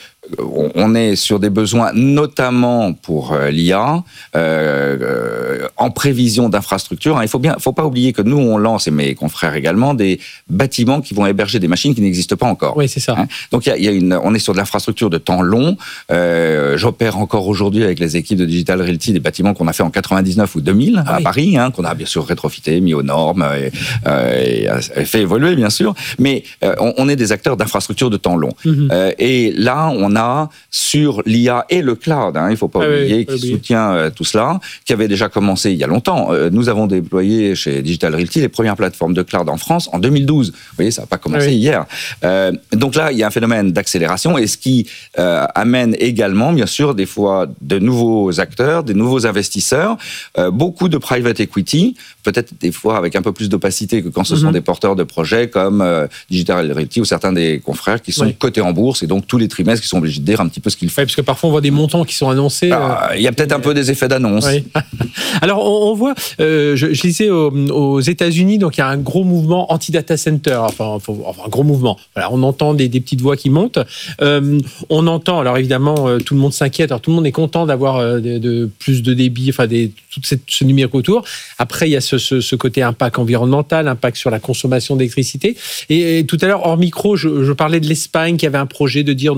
on est sur des besoins notamment pour l'I A, euh, en prévision d'infrastructures. Il faut bien, faut pas oublier que nous on lance, et mes confrères également, des bâtiments qui vont héberger des machines qui n'existent pas encore. Oui, c'est ça. Hein, donc il y a, il y a une, on est sur de l'infrastructure de temps long. Euh, j'opère encore aujourd'hui avec les équipes de Digital Realty des bâtiments qu'on a fait en quatre-vingt-dix-neuf ou deux mille ah, à oui. Paris, hein, qu'on a bien sûr rétrofité, mis aux normes et, euh, et fait évoluer bien sûr. Mais euh, on, on est des acteurs d'infrastructure de temps long. Mm-hmm. Euh, et là on a sur l'I A et le cloud, hein, il ne faut pas ah oublier, oui, qui oublier. soutient euh, tout cela, qui avait déjà commencé il y a longtemps. Euh, nous avons déployé chez Digital Realty les premières plateformes de cloud en France en deux mille douze. Vous voyez, ça n'a pas commencé ah oui. hier. Euh, donc là, il y a un phénomène d'accélération, et ce qui euh, amène également, bien sûr, des fois de nouveaux acteurs, des nouveaux investisseurs, euh, beaucoup de private equity, peut-être des fois avec un peu plus d'opacité que quand ce mm-hmm. sont des porteurs de projets comme euh, Digital Realty ou certains des confrères qui sont oui. cotés en bourse, et donc tous les trimestres qui sont obligés de dire un petit peu ce qu'ils font. Oui, parce que parfois on voit des montants qui sont annoncés. Ah, il y a peut-être un peu des effets d'annonce. Oui. Alors on, on voit, euh, je, je lisais aux, aux États-Unis, donc il y a un gros mouvement anti-data center, enfin, enfin un gros mouvement. Voilà, on entend des, des petites voix qui montent. Euh, on entend, alors évidemment, euh, tout le monde s'inquiète. Alors tout le monde est content d'avoir euh, de, de plus de débit, enfin des, tout cette, ce numérique autour. Après il y a ce, ce, ce côté impact environnemental, impact sur la consommation d'électricité. Et, et tout à l'heure hors micro, je, je parlais de l'Espagne qui avait un projet de dire non, on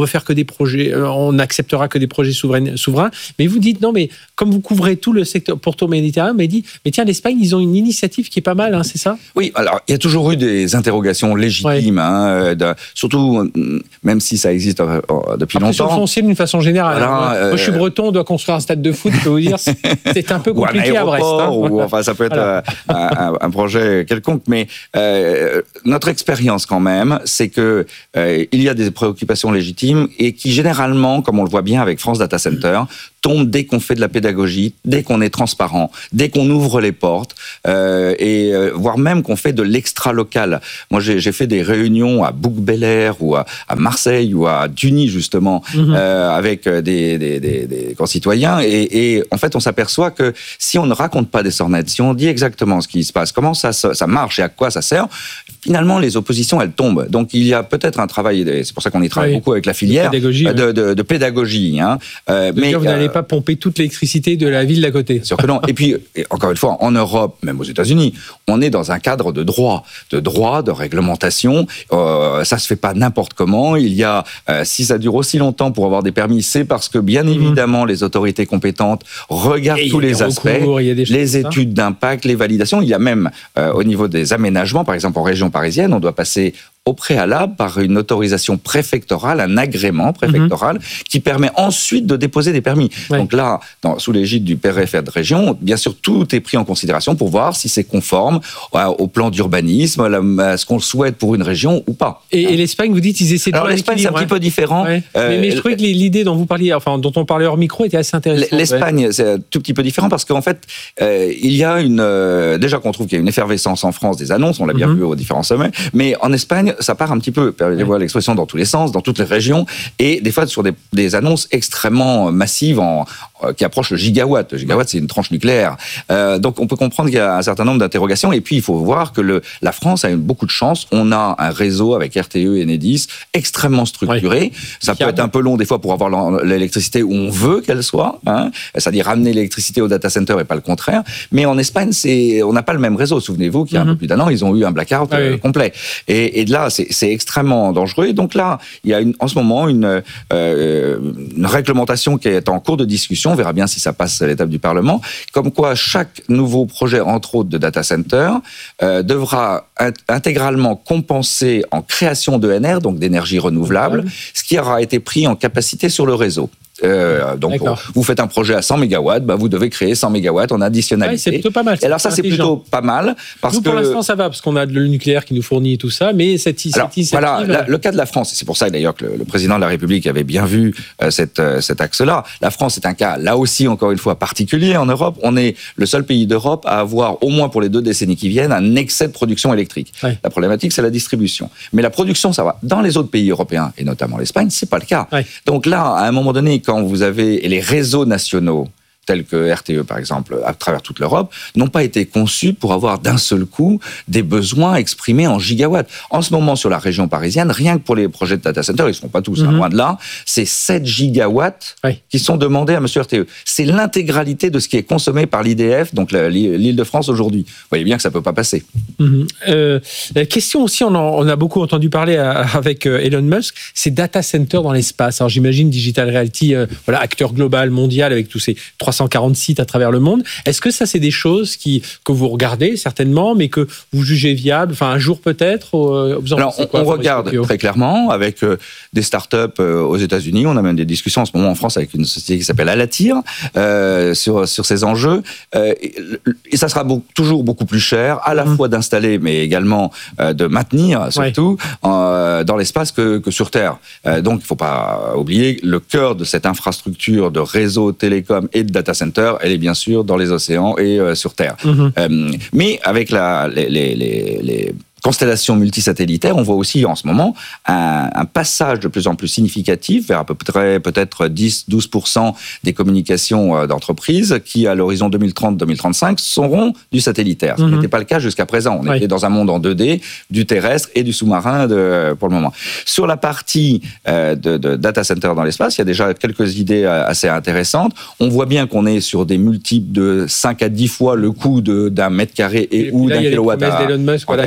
veut faire que des projets, on n'acceptera que des projets souverains, souverains. Mais vous dites, non, mais comme vous couvrez tout le secteur pourto-méditerranéen, mais dit, mais tiens, l'Espagne, ils ont une initiative qui est pas mal, hein, c'est ça? Oui, alors, il y a toujours eu des interrogations légitimes, ouais. hein, de, surtout, même si ça existe euh, depuis Après, longtemps. Sur le foncier, d'une façon générale. Alors, hein. euh, Moi, je suis breton, on doit construire un stade de foot, je peux vous dire, c'est, c'est un peu compliqué à Brest. Hein. Ou, enfin, ça peut être voilà. un, un, un projet quelconque, mais euh, notre expérience quand même, c'est que euh, il y a des préoccupations légitimes et qui généralement, comme on le voit bien avec France Data Center, tombent dès qu'on fait de la pédagogie, dès qu'on est transparent, dès qu'on ouvre les portes, euh, et euh, voire même qu'on fait de l'extra-local. Moi, j'ai, j'ai fait des réunions à Bouc-Bel-Air ou à, à Marseille ou à Duny, justement, mm-hmm. euh, avec des, des, des, des concitoyens, et, et en fait, on s'aperçoit que si on ne raconte pas des sornettes, si on dit exactement ce qui se passe, comment ça, ça marche et à quoi ça sert, finalement, les oppositions, elles tombent. Donc, il y a peut-être un travail, c'est pour ça qu'on y travaille oui. beaucoup avec la filière, de pédagogie. De, de, de pédagogie hein. euh, mais dire, vous n'allez euh, pas pomper toute l'électricité de la ville d'à côté. Sûr que non. Et puis, et encore une fois, en Europe, même aux États-Unis, on est dans un cadre de droit, de droit, de réglementation. Euh, ça se fait pas n'importe comment. Il y a, euh, si ça dure aussi longtemps pour avoir des permis, c'est parce que, bien mmh. évidemment, les autorités compétentes regardent et tous les aspects, recours, les études d'impact, les validations. Il y a même, euh, au niveau des aménagements, par exemple, en région parisienne, on doit passer au préalable par une autorisation préfectorale, un agrément préfectoral, mmh. qui permet ensuite de déposer des permis. Oui. Donc là, dans, sous l'égide du préfet de région, bien sûr, tout est pris en considération pour voir si c'est conforme au plan d'urbanisme, à ce qu'on souhaite pour une région ou pas. Et, hein. et l'Espagne, vous dites, ils essaient de... Alors l'Espagne, c'est un ouais. petit peu différent. Ouais. Euh, mais, mais je trouvais que l'idée dont vous parliez, enfin, dont on parlait hors micro était assez intéressante. L'Espagne, ouais. c'est un tout petit peu différent parce qu'en fait, euh, il y a une... Euh, déjà qu'on trouve qu'il y a une effervescence en France des annonces, on l'a bien mmh. vu aux différents sommets, mais en Espagne, ça part un petit peu, permettez-moi l'expression, dans tous les sens, dans toutes les régions, et des fois sur des, des annonces extrêmement massives en, euh, qui approchent le gigawatt. Le gigawatt, c'est une tranche nucléaire. Euh, donc on peut comprendre qu'il y a un certain nombre d'interrogations, et puis il faut voir que le, la France a eu beaucoup de chance. On a un réseau avec R T E et Enedis extrêmement structuré. Oui. Ça peut être un peu long des fois pour avoir l'électricité où on veut qu'elle soit, hein, c'est-à-dire ramener l'électricité au data center et pas le contraire. Mais en Espagne, c'est, on n'a pas le même réseau. Souvenez-vous qu'il y a mm-hmm. un peu plus d'un an, ils ont eu un blackout ah, euh, oui. complet. Et, et de là, c'est, c'est extrêmement dangereux. Et donc là, il y a une, en ce moment une, euh, une réglementation qui est en cours de discussion. On verra bien si ça passe à l'étape du Parlement. Comme quoi, chaque nouveau projet, entre autres de data center, euh, devra int- intégralement compenser en création d'E N R, donc d'énergie renouvelable, ouais. ce qui aura été pris en capacité sur le réseau. Euh, donc, D'accord. vous faites un projet à cent mégawatts, bah, vous devez créer cent mégawatts en additionnalité. Ouais, c'est plutôt pas mal. Et alors ça, c'est plutôt pas mal. Parce nous, que... pour l'instant, ça va, parce qu'on a le nucléaire qui nous fournit tout ça, mais cette, cette alors, initiative... Voilà, la, le cas de la France, et c'est pour ça d'ailleurs que le, le président de la République avait bien vu euh, cette, euh, cet axe-là. La France est un cas, là aussi, encore une fois, particulier en Europe. On est le seul pays d'Europe à avoir, au moins pour les deux décennies qui viennent, un excès de production électrique. Ouais. La problématique, c'est la distribution. Mais la production, ça va. Dans les autres pays européens, et notamment l'Espagne, c'est pas le cas. Ouais. Donc là, à un moment donné, quand vous avez... Et les réseaux nationaux, tels que R T E par exemple, à travers toute l'Europe, n'ont pas été conçus pour avoir d'un seul coup des besoins exprimés en gigawatts. En ce moment, sur la région parisienne, rien que pour les projets de data center, ils ne sont pas tous, mm-hmm. hein, loin de là, c'est sept gigawatts oui. qui sont demandés à monsieur R T E. C'est l'intégralité de ce qui est consommé par l'I D F, donc l'Île-de-France aujourd'hui. Vous voyez bien que ça ne peut pas passer. Mm-hmm. Euh, la question aussi, on, en, on a beaucoup entendu parler à, avec Elon Musk, c'est data center dans l'espace. Alors j'imagine Digital Realty, euh, voilà, acteur global, mondial, avec tous ces trois cent quarante sites à travers le monde. Est-ce que ça, c'est des choses qui, que vous regardez certainement, mais que vous jugez viables, enfin un jour peut-être euh, vous en Alors, on, quoi, on regarde très clairement avec euh, des startups euh, aux États-Unis. On a même des discussions en ce moment en France avec une société qui s'appelle Alatir euh, sur sur ces enjeux. Euh, et, et ça sera beaucoup, toujours beaucoup plus cher, à la mmh. fois d'installer, mais également euh, de maintenir, surtout ouais. euh, dans l'espace que, que sur Terre. Euh, donc, il ne faut pas oublier le cœur de cette infrastructure de réseau télécom et de data center, elle est bien sûr dans les océans et euh, sur Terre. Mmh. Euh, mais avec la, les, les, les, les constellations multisatellitaires, on voit aussi en ce moment un, un passage de plus en plus significatif vers à peu près peut-être dix à douze pour cent des communications d'entreprises qui, à l'horizon deux mille trente deux mille trente-cinq, seront du satellitaire. Ce qui n'était mmh. pas le cas jusqu'à présent. On oui. était dans un monde en deux D, du terrestre et du sous-marin de, pour le moment. Sur la partie euh, de, de data center dans l'espace, il y a déjà quelques idées assez intéressantes. On voit bien qu'on est sur des multiples de cinq à dix fois le coût de, d'un mètre carré et, et ou d'un kilowatt. d'Elon Musk, voilà, voilà.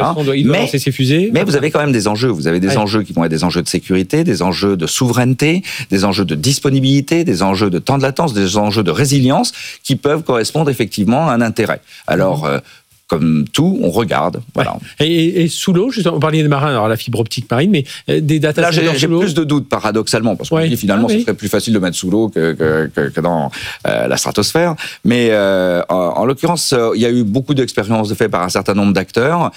voilà. Doit, il doit mais, lancer ses fusées. Mais vous avez quand même des enjeux. Vous avez des ouais. enjeux qui vont être des enjeux de sécurité, des enjeux de souveraineté, des enjeux de disponibilité, des enjeux de temps de latence, des enjeux de résilience qui peuvent correspondre effectivement à un intérêt. Alors, mmh. euh, comme tout, on regarde. Voilà. Ouais. Et, et sous l'eau, justement, on parlait des marins, alors la fibre optique marine, mais des data Là, centers j'ai, j'ai plus de doutes, paradoxalement, parce qu'on ouais. dit finalement, ah, oui. ce serait plus facile de mettre sous l'eau que, que, que, que dans euh, la stratosphère. Mais euh, en, en l'occurrence, euh, il y a eu beaucoup d'expériences de fait par un certain nombre d'acteurs,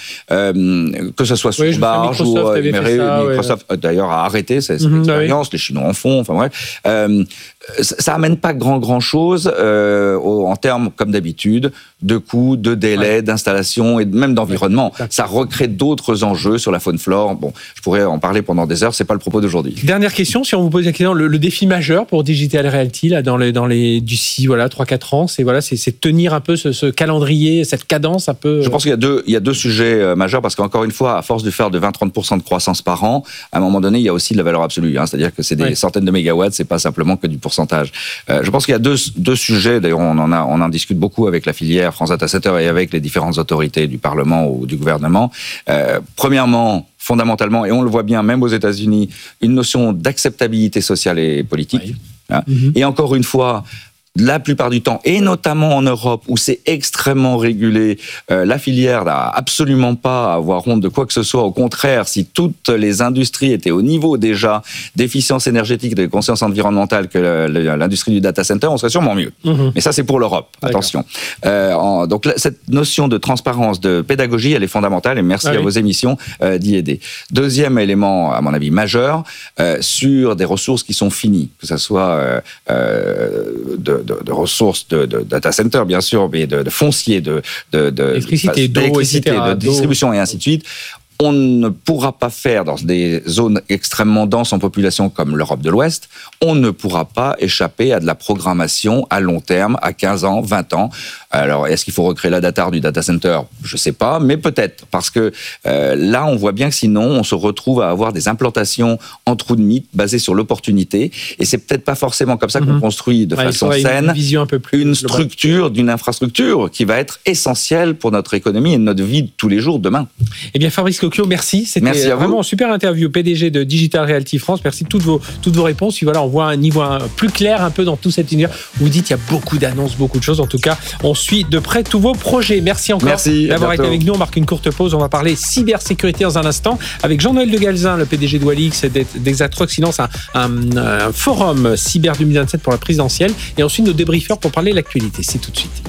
euh, que ce soit sous oui, barge ou euh, Microsoft, ouais. d'ailleurs, a arrêté cette, cette mm-hmm, expérience. Oui. Les Chinois en font. Enfin bref. Euh, ça amène pas grand grand chose euh, en termes, comme d'habitude, de coûts, de délais, ouais. d'installation et même d'environnement. Ouais, ça recrée d'autres enjeux sur la faune flore. Bon, je pourrais en parler pendant des heures. C'est pas le propos d'aujourd'hui. Dernière question, si on vous pose la question, le, le défi majeur pour Digital Realty là dans les dans les d'ici voilà trois quatre ans, c'est voilà, c'est, c'est tenir un peu ce, ce calendrier, cette cadence un peu. Je pense qu'il y a deux il y a deux sujets euh, majeurs parce qu'encore une fois, à force de faire de vingt à trente pour cent de croissance par an, à un moment donné, il y a aussi de la valeur absolue. Hein, c'est-à-dire que c'est des ouais. centaines de mégawatts, c'est pas simplement que du pourcentage. Euh, je pense qu'il y a deux, deux sujets, d'ailleurs on en, a, on en discute beaucoup avec la filière France Data Center et avec les différentes autorités du Parlement ou du gouvernement. Euh, premièrement, fondamentalement, et on le voit bien même aux États-Unis, une notion d'acceptabilité sociale et politique. Oui. Hein. Mm-hmm. Et encore une fois, la plupart du temps, et notamment en Europe, où c'est extrêmement régulé, euh, la filière n'a absolument pas à avoir honte de quoi que ce soit. Au contraire, si toutes les industries étaient au niveau déjà d'efficience énergétique, de conscience environnementale que l'industrie du data center, on serait sûrement mieux. Mmh. Mais ça, c'est pour l'Europe. D'accord. Attention. Euh, en, donc, cette notion de transparence, de pédagogie, elle est fondamentale, et merci ah, à oui. vos émissions euh, d'y aider. Deuxième élément, à mon avis, majeur, euh, sur des ressources qui sont finies, que ce soit euh, euh, de De, de ressources de, de data center, bien sûr, mais de, de foncier, de, de, de électricité, d'eau, d'électricité, de distribution et ainsi de suite. On ne pourra pas faire dans des zones extrêmement denses en population comme l'Europe de l'Ouest, on ne pourra pas échapper à de la programmation à long terme, à quinze ans, vingt ans. Alors, est-ce qu'il faut recréer la data du data center ? Je ne sais pas, mais peut-être. Parce que euh, là, on voit bien que sinon, on se retrouve à avoir des implantations en trou de mythe basées sur l'opportunité. Et c'est peut-être pas forcément comme ça qu'on mm-hmm. construit de ouais, façon saine une, vision un peu plus une structure globale. D'une infrastructure qui va être essentielle pour notre économie et notre vie de tous les jours demain. Eh bien, Fabrice Cocchio, merci. C'était merci vraiment une super interview. P D G de Digital Realty France. Merci de toutes vos, toutes vos réponses. Puis voilà, on voit un niveau un, plus clair un peu dans tout cet univers. Vous dites qu'il y a beaucoup d'annonces, beaucoup de choses. En tout cas, on suit de près tous vos projets. Merci encore merci, d'avoir été avec nous. On marque une courte pause. On va parler cybersécurité dans un instant avec Jean-Noël de Galzin, le P D G de Walix et d'Exatrox. Il lance un, un, un forum cyber deux mille vingt-sept pour la présidentielle. Et ensuite, nos débriefeurs pour parler de l'actualité. C'est tout de suite.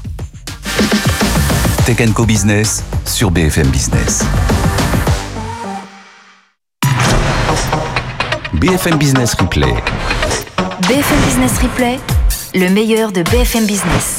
Tech and Co Business sur B F M Business. B F M Business Replay. B F M Business Replay, le meilleur de B F M Business.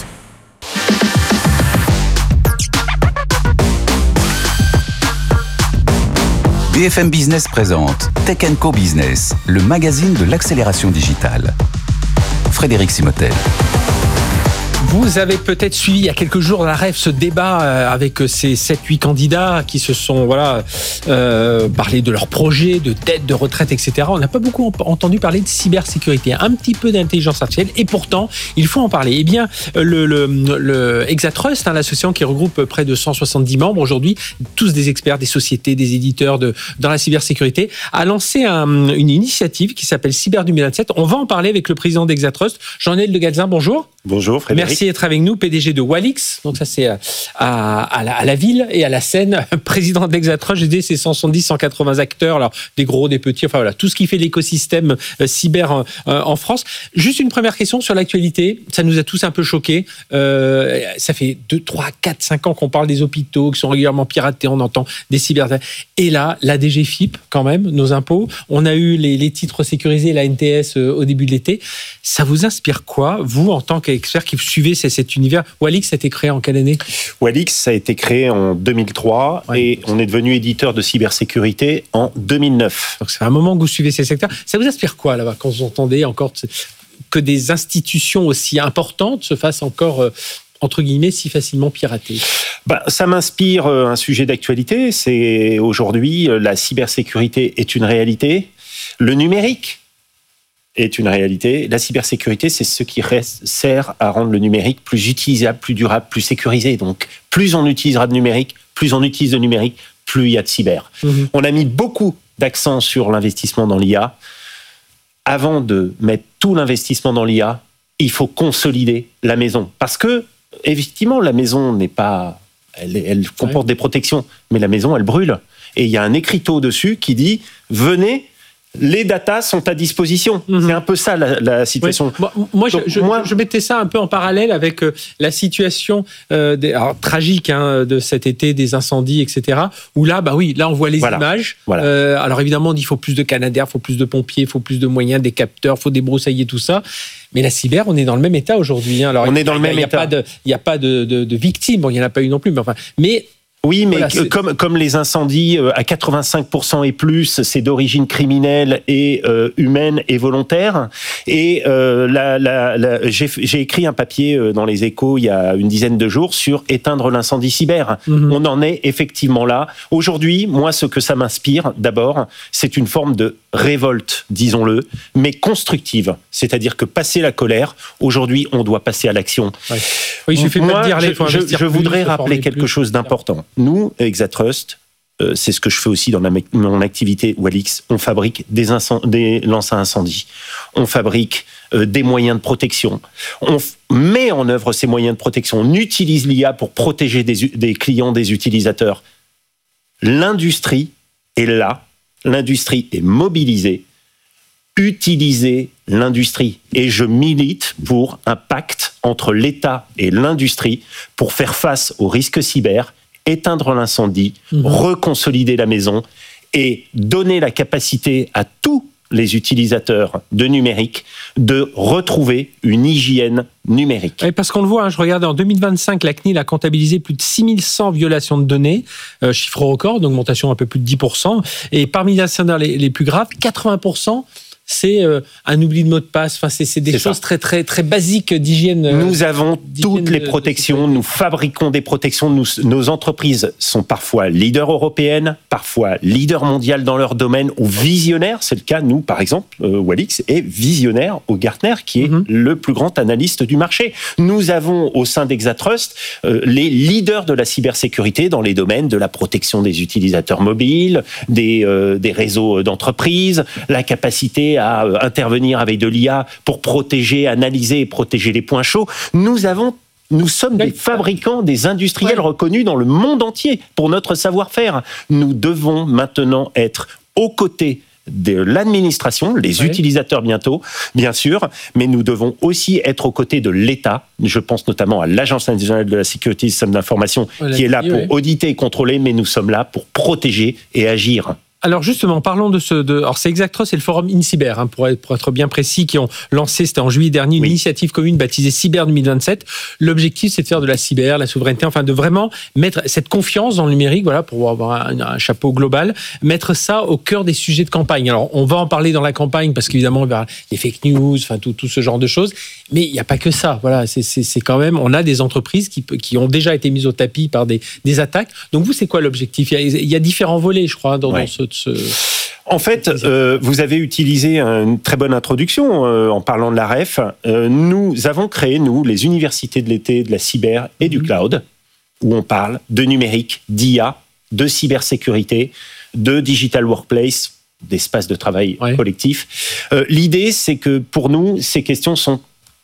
B F M Business présente Tech and Co Business, le magazine de l'accélération digitale. Frédéric Simotel. Vous avez peut-être suivi il y a quelques jours la R E F ce débat avec ces sept huit candidats qui se sont voilà, euh, parlé de leurs projets, de dettes, de retraite, et cetera. On n'a pas beaucoup entendu parler de cybersécurité, un petit peu d'intelligence artificielle, et pourtant, il faut en parler. Eh bien, le, le, le Exatrust, hein, l'association qui regroupe près de cent soixante-dix membres aujourd'hui, tous des experts, des sociétés, des éditeurs de, dans la cybersécurité, a lancé un, une initiative qui s'appelle Cyber deux mille vingt-sept. On va en parler avec le président d'Exatrust, Jean-Noël de Galzin. Bonjour. Bonjour Frédéric. Merci d'être avec nous, P D G de Walix. Donc ça c'est à, à, la, à la ville et à la Seine, président d'Exatrust. J'ai dit c'est cent soixante-dix, cent quatre-vingts acteurs, alors des gros, des petits, enfin voilà, tout ce qui fait l'écosystème euh, cyber euh, en France. Juste une première question sur l'actualité. Ça nous a tous un peu choqués. Euh, ça fait deux, trois, quatre, cinq ans qu'on parle des hôpitaux qui sont régulièrement piratés. On entend des cyber. Et là, la D G F I P quand même, nos impôts. On a eu les, les titres sécurisés, la N T S euh, au début de l'été. Ça vous inspire quoi, vous, en tant qu'expert qui suivez cet univers? Walix a été créé en quelle année? Walix a été créé en deux mille trois ouais. et on est devenu éditeur de cybersécurité en deux mille neuf. Donc c'est un moment que vous suivez ces secteurs. Ça vous inspire quoi là-bas quand vous entendez encore que des institutions aussi importantes se fassent encore euh, entre guillemets si facilement piratées? Ben, ça m'inspire un sujet d'actualité. C'est aujourd'hui la cybersécurité est une réalité. Le numérique est une réalité. La cybersécurité, c'est ce qui reste, sert à rendre le numérique plus utilisable, plus durable, plus sécurisé. Donc, plus on utilisera de numérique, plus on utilise de numérique, plus il y a de cyber. Mmh. On a mis beaucoup d'accent sur l'investissement dans l'I A. Avant de mettre tout l'investissement dans l'I A, il faut consolider la maison. Parce que, effectivement, la maison n'est pas... Elle, elle comporte ouais. des protections, mais la maison, elle brûle. Et il y a un écriteau dessus qui dit « Venez ». Les datas sont à disposition. Mmh. C'est un peu ça la, la situation. Oui. Moi, moi, Donc, je, moi, je, je mettais ça un peu en parallèle avec euh, la situation euh, des, alors, tragique hein, de cet été, des incendies, et cetera. Où là, bah oui, là on voit les voilà. images. Voilà. Euh, alors évidemment, il faut plus de canadaires, il faut plus de pompiers, il faut plus de moyens, des capteurs, il faut débroussailler tout ça. Mais la cyber, on est dans le même état aujourd'hui. Hein. Alors, on est dans le même y a état. Il n'y a pas de, de, de victimes. Bon, il n'y en a pas eu non plus. Mais enfin, mais Oui, mais voilà, comme, comme les incendies, à quatre-vingt-cinq pour cent et plus, c'est d'origine criminelle et euh, humaine et volontaire. Et euh, la, la, la, j'ai, j'ai écrit un papier dans les Échos il y a une dizaine de jours sur éteindre l'incendie cyber. Mm-hmm. On en est effectivement là. Aujourd'hui, moi, ce que ça m'inspire, d'abord, c'est une forme de révolte, disons-le, mais constructive. C'est-à-dire que passer la colère, aujourd'hui, on doit passer à l'action. Ouais. Oui, il suffit moi, de dire, je, je, je, je voudrais rappeler quelque plus. chose d'important. Nous, Exatrust, euh, c'est ce que je fais aussi dans la, mon activité Walix, on fabrique des, incend- des lances à incendie, on fabrique euh, des moyens de protection, on f- met en œuvre ces moyens de protection, on utilise l'I A pour protéger des, des clients, des utilisateurs. L'industrie est là, l'industrie est mobilisée, utilisez l'industrie. Et je milite pour un pacte entre l'État et l'industrie pour faire face aux risques cyber, éteindre l'incendie, mmh. reconsolider la maison et donner la capacité à tous les utilisateurs de numérique de retrouver une hygiène numérique. Et parce qu'on le voit, hein, je regardais en deux mille vingt-cinq, la C N I L a comptabilisé plus de six mille cent violations de données, euh, chiffre record, d'augmentation un peu plus de dix pour cent. Et parmi les incidents les, les plus graves, quatre-vingts pour cent c'est euh, un oubli de mot de passe. Enfin, c'est, c'est des c'est choses ça. très très très basiques d'hygiène. Euh, nous avons toutes les protections. De, de nous fabriquons des protections. Nous, nos entreprises sont parfois leaders européennes, parfois leaders mondiales dans leur domaine ou visionnaires. C'est le cas, nous, par exemple, euh, Walix est visionnaire au Gartner, qui est mm-hmm. le plus grand analyste du marché. Nous avons au sein d'Exatrust euh, les leaders de la cybersécurité dans les domaines de la protection des utilisateurs mobiles, des euh, des réseaux d'entreprises, la capacité à intervenir avec de l'I A pour protéger, analyser et protéger les points chauds. Nous avons, nous sommes des fabricants, des industriels ouais. reconnus dans le monde entier pour notre savoir-faire. Nous devons maintenant être aux côtés de l'administration, les ouais. utilisateurs bientôt, bien sûr, mais nous devons aussi être aux côtés de l'État. Je pense notamment à l'Agence nationale de la sécurité des systèmes d'information ouais, qui est là dit, pour ouais. auditer et contrôler, mais nous sommes là pour protéger et agir. Alors justement, parlons de ce... De, alors c'est Exatrust et le forum InCyber, hein, pour, être, pour être bien précis, qui ont lancé, c'était en juillet dernier, une oui. initiative commune baptisée Cyber deux mille vingt-sept. L'objectif, c'est de faire de la cyber, la souveraineté, enfin de vraiment mettre cette confiance dans le numérique, voilà, pour avoir un, un chapeau global, mettre ça au cœur des sujets de campagne. Alors on va en parler dans la campagne, parce qu'évidemment, il y a les fake news, enfin tout, tout ce genre de choses, mais il n'y a pas que ça. Voilà, c'est, c'est, c'est quand même... On a des entreprises qui, qui ont déjà été mises au tapis par des, des attaques. Donc vous, c'est quoi l'objectif ? il y, a, il y a différents volets, je crois, dans, ouais. dans ce... Ce... En fait, euh, vous avez utilisé une très bonne introduction euh, en parlant de la R E F. Euh, nous avons créé, nous, les universités de l'été, de la cyber et du cloud, où on parle de numérique, d'I A, de cybersécurité, de digital workplace, d'espace de travail ouais. collectif. Euh, l'idée, c'est que pour nous, ces questions sont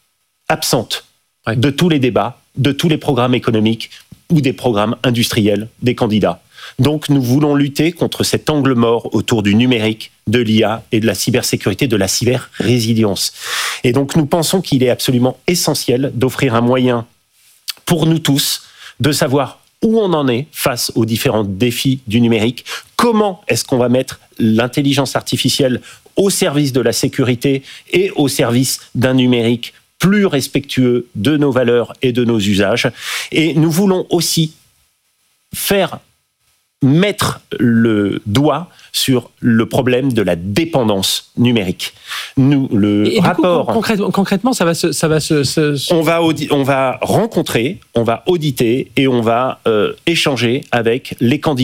absentes ouais. de tous les débats, de tous les programmes économiques ou des programmes industriels des candidats. Donc, nous voulons lutter contre cet angle mort autour du numérique, de l'I A et de la cybersécurité, de la cyber-résilience. Et donc, nous pensons qu'il est absolument essentiel d'offrir un moyen pour nous tous de savoir où on en est face aux différents défis du numérique, comment est-ce qu'on va mettre l'intelligence artificielle au service de la sécurité et au service d'un numérique plus respectueux de nos valeurs et de nos usages. Et nous voulons aussi faire mettre le doigt sur le problème de la dépendance numérique. Nous, le et rapport... Coup, concrètement, concrètement, ça va se... Ça va se, se, se... On, va audi- on va rencontrer, on va auditer et on va euh, échanger avec les candidats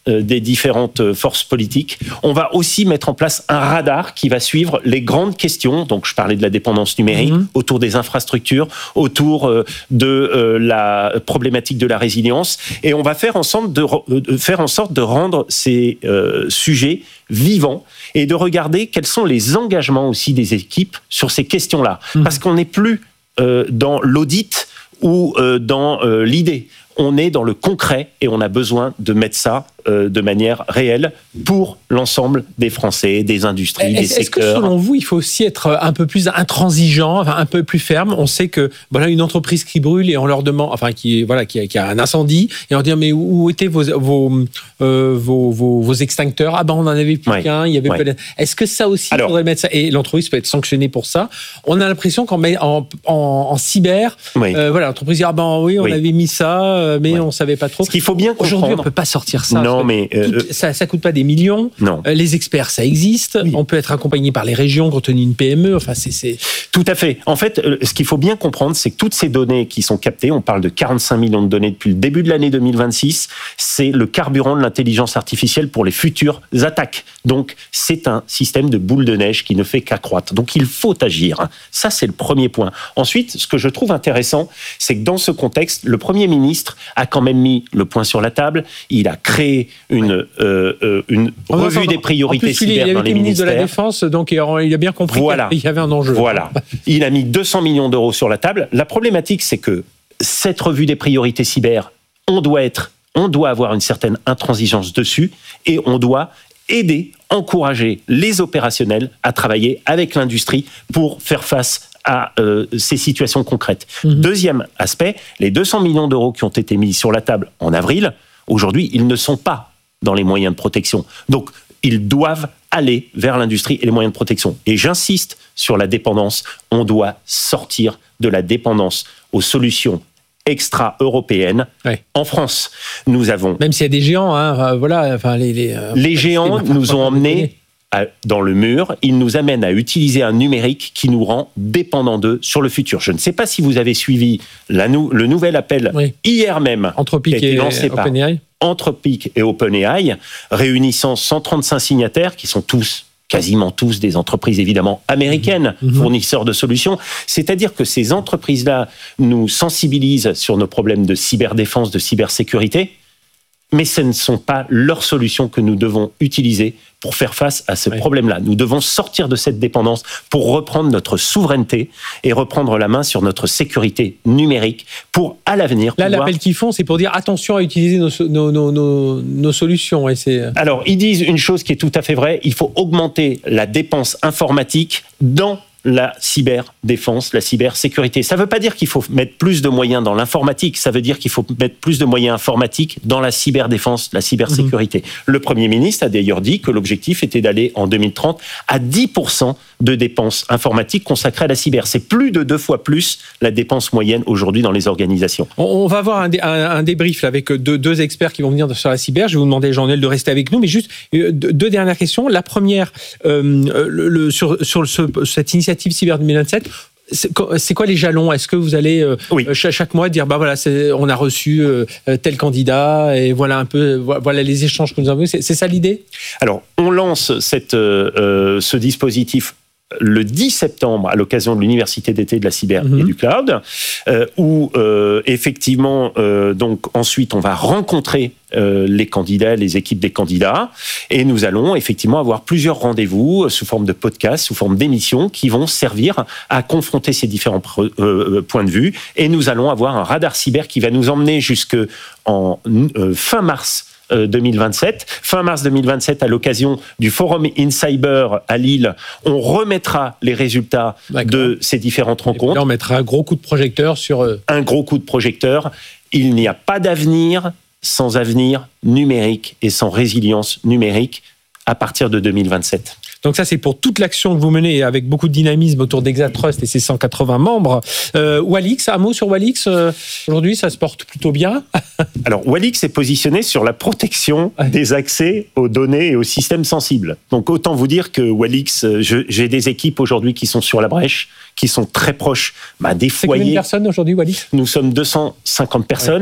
des différentes forces politiques. On va aussi mettre en place un radar qui va suivre les grandes questions. Donc, je parlais de la dépendance numérique, mmh. autour des infrastructures, autour de euh, la problématique de la résilience. Et on va faire en sorte de, de, faire en sorte de rendre ces euh, sujets vivants et de regarder quels sont les engagements aussi des équipes sur ces questions-là. Mmh. Parce qu'on n'est plus euh, dans l'audit ou euh, dans euh, l'idée. On est dans le concret et on a besoin de mettre ça euh, de manière réelle pour l'ensemble des Français, des industries, est-ce, des secteurs. Est-ce que selon vous, il faut aussi être un peu plus intransigeant, enfin, un peu plus ferme? On sait que voilà une entreprise qui brûle et on leur demande, enfin qui voilà qui a, qui a un incendie et on dit mais où étaient vos vos, euh, vos, vos vos extincteurs? Ah ben on en avait plus ouais. qu'un. Il y avait. Ouais. Est-ce que ça aussi il faudrait mettre ça et l'entreprise peut être sanctionnée pour ça? On a l'impression qu'en en, en, en cyber, ouais. euh, voilà l'entreprise dit ah ben oui on oui. avait mis ça. Mais ouais. on savait pas trop. Ce qu'il faut bien comprendre. Aujourd'hui, on peut pas sortir ça. Non, mais euh, tout, ça, ça coûte pas des millions. Non. Euh, les experts, ça existe. Oui. On peut être accompagné par les régions quand on est une P M E. Enfin, c'est, c'est. Tout à fait. En fait, euh, ce qu'il faut bien comprendre, c'est que toutes ces données qui sont captées, on parle de quarante-cinq millions de données depuis le début de l'année deux mille vingt-six, c'est le carburant de l'intelligence artificielle pour les futures attaques. Donc, c'est un système de boule de neige qui ne fait qu'accroître. Donc, il faut agir. Ça, c'est le premier point. Ensuite, ce que je trouve intéressant, c'est que dans ce contexte, le Premier ministre a quand même mis le point sur la table. Il a créé une, ouais. euh, une revue enfin, des priorités plus, cyber il dans les ministères. Il est ministre de la Défense, donc il a bien compris voilà. qu'il y avait un enjeu. Voilà. Il a mis deux cents millions d'euros sur la table. La problématique, c'est que cette revue des priorités cyber, on doit être, on doit avoir une certaine intransigeance dessus et on doit aider, encourager les opérationnels à travailler avec l'industrie pour faire face à euh, ces situations concrètes. Mmh. Deuxième aspect, les deux cents millions d'euros qui ont été mis sur la table en avril, aujourd'hui, ils ne sont pas dans les moyens de protection. Donc, ils doivent aller vers l'industrie et les moyens de protection. Et j'insiste sur la dépendance. On doit sortir de la dépendance aux solutions extra-européennes. Ouais. En France, nous avons... Même s'il y a des géants, hein, voilà... Enfin, les, les, euh, les géants nous ont emmenés... dans le mur, ils nous amènent à utiliser un numérique qui nous rend dépendants d'eux sur le futur. Je ne sais pas si vous avez suivi la nou- le nouvel appel oui. hier même Anthropic qui a été lancé et par OpenAI. Anthropic et OpenAI, réunissant cent trente-cinq signataires qui sont tous, quasiment tous des entreprises évidemment américaines, mmh. fournisseurs de solutions. C'est-à-dire que ces entreprises-là nous sensibilisent sur nos problèmes de cyberdéfense, de cybersécurité, mais ce ne sont pas leurs solutions que nous devons utiliser pour faire face à ce oui. problème-là. Nous devons sortir de cette dépendance pour reprendre notre souveraineté et reprendre la main sur notre sécurité numérique pour, à l'avenir... Là, pouvoir... l'appel qu'ils font, c'est pour dire attention à utiliser nos, nos, nos, nos, nos solutions. Et c'est... Alors, ils disent une chose qui est tout à fait vraie, il faut augmenter la dépense informatique dans la cyberdéfense, la cybersécurité. Ça ne veut pas dire qu'il faut mettre plus de moyens dans l'informatique, ça veut dire qu'il faut mettre plus de moyens informatiques dans la cyberdéfense, la cybersécurité. Mmh. Le Premier ministre a d'ailleurs dit que l'objectif était d'aller en deux mille trente à dix pour cent de dépenses informatiques consacrées à la cyber. C'est plus de deux fois plus la dépense moyenne aujourd'hui dans les organisations. On va avoir un, dé, un, un débrief là, avec deux, deux experts qui vont venir sur la cyber. Je vais vous demander, Jean-Noël, de rester avec nous, mais juste deux, deux dernières questions. La première, euh, le, le, sur, sur ce, cette initiative Cyber deux mille vingt-sept, c'est quoi les jalons? Est-ce que vous allez euh, oui. chaque, chaque mois dire bah voilà, c'est, on a reçu euh, tel candidat et voilà un peu voilà les échanges que nous avons? C'est, c'est ça l'idée? Alors on lance cette, euh, ce dispositif le dix septembre à l'occasion de l'université d'été de la cyber mmh. et du cloud, euh, où euh, effectivement euh, donc ensuite on va rencontrer euh, les candidats, les équipes des candidats, et nous allons effectivement avoir plusieurs rendez-vous sous forme de podcasts, sous forme d'émissions qui vont servir à confronter ces différents pre- euh, points de vue, et nous allons avoir un radar cyber qui va nous emmener jusque en euh, fin mars deux mille vingt-sept. Fin mars deux mille vingt-sept, à l'occasion du Forum InCyber à Lille, on remettra les résultats D'accord. de ces différentes rencontres. Et là, on mettra un gros coup de projecteur sur... Euh... Un gros coup de projecteur. Il n'y a pas d'avenir sans avenir numérique et sans résilience numérique à partir de deux mille vingt-sept. Donc ça, c'est pour toute l'action que vous menez avec beaucoup de dynamisme autour d'Exatrust et ses cent quatre-vingts membres. Euh, Walix, un mot sur Walix. Euh, aujourd'hui, ça se porte plutôt bien. Alors, Walix est positionné sur la protection ouais. des accès aux données et aux systèmes sensibles. Donc, autant vous dire que Walix, je, j'ai des équipes aujourd'hui qui sont sur la brèche, qui sont très proches bah, des c'est foyers. Combien de personnes aujourd'hui, Walix? Nous sommes deux cent cinquante personnes. Ouais.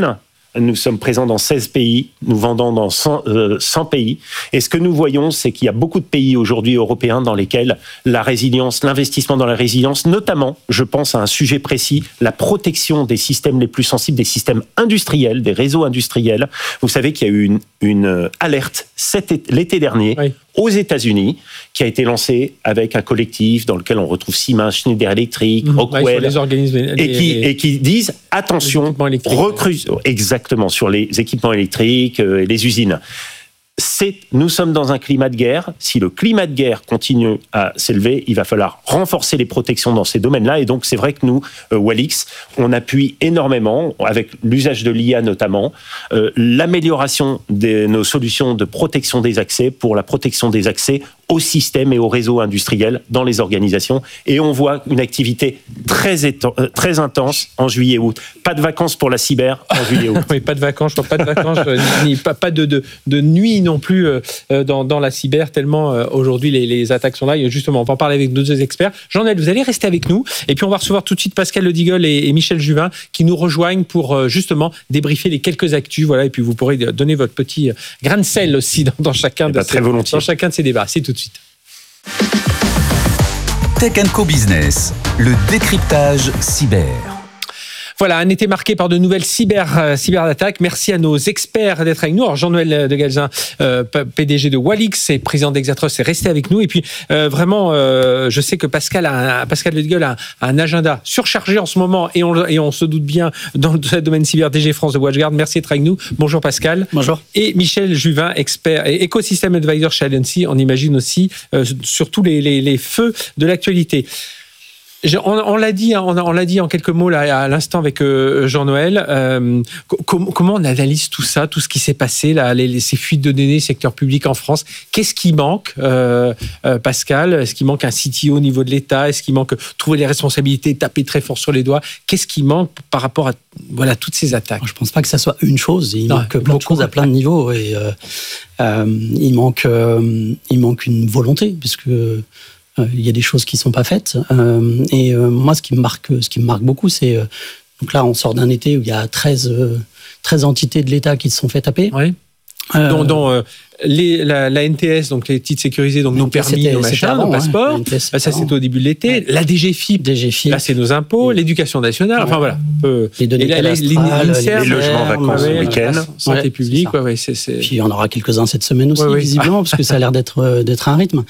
Nous sommes présents dans seize pays, nous vendons dans cent, euh, cent pays. Et ce que nous voyons, c'est qu'il y a beaucoup de pays aujourd'hui européens dans lesquels la résilience, l'investissement dans la résilience, notamment, je pense à un sujet précis, la protection des systèmes les plus sensibles, des systèmes industriels, des réseaux industriels. Vous savez qu'il y a eu une, une alerte cet été, l'été dernier oui. aux États-Unis, qui a été lancée avec un collectif dans lequel on retrouve Siemens, Schneider Electric, mmh, Rockwell, les organismes, les, et, qui, et qui disent attention, recrue, exactement, sur les équipements électriques et les usines. C'est, nous sommes dans un climat de guerre. Si le climat de guerre continue à s'élever, il va falloir renforcer les protections dans ces domaines-là. Et donc, c'est vrai que nous, euh, Walix, on appuie énormément, avec l'usage de l'I A notamment, euh, l'amélioration de nos solutions de protection des accès pour la protection des accès aux systèmes et aux réseaux industriels dans les organisations. Et on voit une activité très, éten- euh, très intense en juillet-août. Pas de vacances pour la cyber en juillet-août. Oui, pas de vacances, pas de vacances, ni, pas, pas de, de, de nuit non plus euh, dans, dans la cyber, tellement euh, aujourd'hui les, les attaques sont là. Et justement, on va en parler avec nos deux experts. Jean-Noël, vous allez rester avec nous. Et puis on va recevoir tout de suite Pascal Ledigolle et, et Michel Juvin qui nous rejoignent pour euh, justement débriefer les quelques actus. Voilà, et puis vous pourrez donner votre petit grain de sel aussi dans, dans, chacun, de bah, ces, dans chacun de ces débats. C'est tout de suite. Tech and Co Business, le décryptage cyber. Voilà, un été marqué par de nouvelles cyber, euh, cyberattaques. Merci à nos experts d'être avec nous. Alors, Jean-Noël de Galzin, euh, P D G de Walix et président d'Exatrust, est resté avec nous. Et puis, euh, vraiment, euh, je sais que Pascal a un, Pascal Ledigolle a un, a un agenda surchargé en ce moment et on, et on se doute bien dans le domaine cyber D G France de WatchGuard. Merci d'être avec nous. Bonjour Pascal. Bonjour. Et Michel Juvin, expert et écosystème advisor chez Alliancy. On imagine aussi euh, sur tous les, les, les feux de l'actualité. On, on l'a dit, on, on l'a dit en quelques mots là à l'instant avec euh, Jean-Noël. Euh, com- comment on analyse tout ça, tout ce qui s'est passé là, les, les, ces fuites de données, secteur public en France. Qu'est-ce qui manque, euh, euh, Pascal ? Est-ce qu'il manque un C T O au niveau de l'État ? Est-ce qu'il manque trouver les responsabilités, taper très fort sur les doigts ? Qu'est-ce qui manque par rapport à voilà toutes ces attaques ? Je ne pense pas que ça soit une chose. Il non, manque plein de choses à plein de niveaux et euh, euh, il manque, euh, il manque une volonté puisque. Il y a des choses qui ne sont pas faites. Euh, et euh, moi, ce qui me marque, ce qui me marque beaucoup, c'est... Euh, donc là, on sort d'un été où il y a treize, euh, treize entités de l'État qui se sont fait taper. Oui. Euh, dont, dont euh, les, la, la N T S, donc les titres sécurisés, donc nos permis, nos machins, avant, nos passeports. Hein, ça, c'était au début de l'été. Ouais. La D G F I P, D G F I P. Là, c'est nos impôts, ouais. L'éducation nationale. Enfin, voilà. Euh, les données et la, les, les, les logements vacances ouais, le week-end. Santé ouais, publique. Ouais, ouais, c'est, c'est... Puis il y en aura quelques-uns cette semaine aussi, ouais, ouais. visiblement, parce que ça a l'air d'être, d'être un rythme.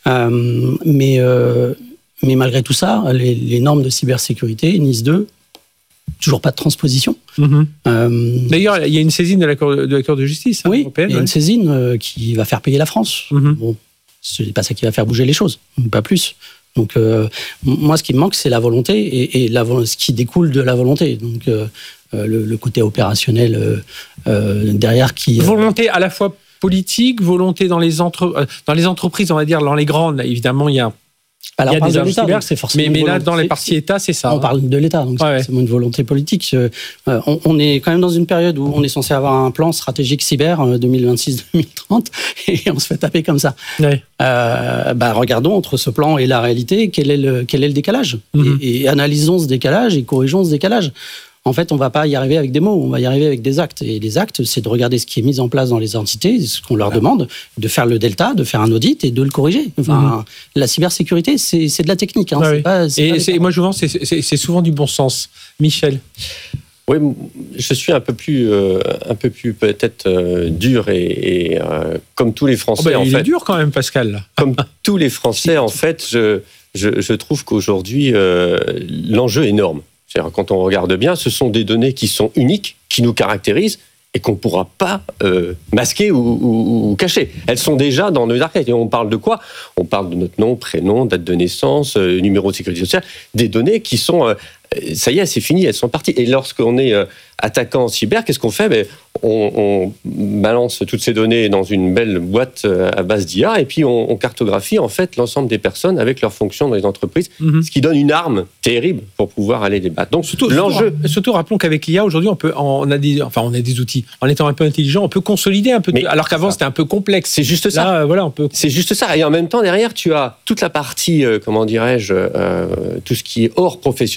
Euh, mais, euh, mais malgré tout ça, les, les normes de cybersécurité, N I S deux, toujours pas de transposition. Mmh. Euh, D'ailleurs, il y a une saisine de la Cour de, de, la Cour de justice hein, oui, européenne. Il y a ouais. une saisine euh, qui va faire payer la France. Mmh. Bon, ce n'est pas ça qui va faire bouger les choses, pas plus. Donc, euh, moi, ce qui me manque, c'est la volonté et, et la, ce qui découle de la volonté. Donc, euh, le, le côté opérationnel euh, euh, derrière qui... Volonté à la fois politique, volonté dans les, entre, dans les entreprises, on va dire, dans les grandes, là, évidemment, il y a... Alors, il y a on parle des de l'État, donc c'est forcément mais, mais là, dans les parties État, c'est ça. On hein. parle de l'État, donc c'est ouais, forcément une volonté politique. Euh, on, on est quand même dans une période où on est censé avoir un plan stratégique cyber euh, deux mille vingt-six deux mille trente et on se fait taper comme ça. Ouais. Euh, bah, regardons entre ce plan et la réalité, quel est le, quel est le décalage mm-hmm. et, et analysons ce décalage et corrigeons ce décalage. En fait, on ne va pas y arriver avec des mots, on va y arriver avec des actes. Et les actes, c'est de regarder ce qui est mis en place dans les entités, ce qu'on leur demande, de faire le delta, de faire un audit et de le corriger. Enfin, mmh. La cybersécurité, c'est, c'est de la technique. Hein, ah c'est oui. pas, c'est et pas c'est, moi, je pense que c'est, c'est, c'est souvent du bon sens. Michel ? Oui, je suis un peu plus, euh, un peu plus peut-être euh, dur et, et euh, comme tous les Français. Oh ben, en il fait, est dur quand même, Pascal. Comme tous les Français, en fait, je, je, je trouve qu'aujourd'hui, euh, l'enjeu est énorme. C'est-à-dire, quand on regarde bien, ce sont des données qui sont uniques, qui nous caractérisent et qu'on ne pourra pas euh, masquer ou, ou, ou cacher. Elles sont déjà dans nos arcades. Et on parle de quoi ? On parle de notre nom, prénom, date de naissance, euh, numéro de sécurité sociale, des données qui sont... Euh, ça y est, c'est fini, elles sont parties. Et lorsqu'on est euh, attaquant en cyber, qu'est-ce qu'on fait ? Ben, on, on balance toutes ces données dans une belle boîte euh, à base d'I A et puis on, on cartographie en fait l'ensemble des personnes avec leurs fonctions dans les entreprises, mm-hmm. ce qui donne une arme terrible pour pouvoir aller les battre. Donc surtout, l'enjeu... Surtout, surtout rappelons qu'avec l'I A, aujourd'hui, on, peut, on, a des, enfin, on a des outils. En étant un peu intelligent, on peut consolider un peu, de, alors qu'avant, c'était un peu complexe. C'est juste ça. Là, voilà, on peut... C'est juste ça. Et en même temps, derrière, tu as toute la partie, euh, comment dirais-je, euh, tout ce qui est hors professionnel, qui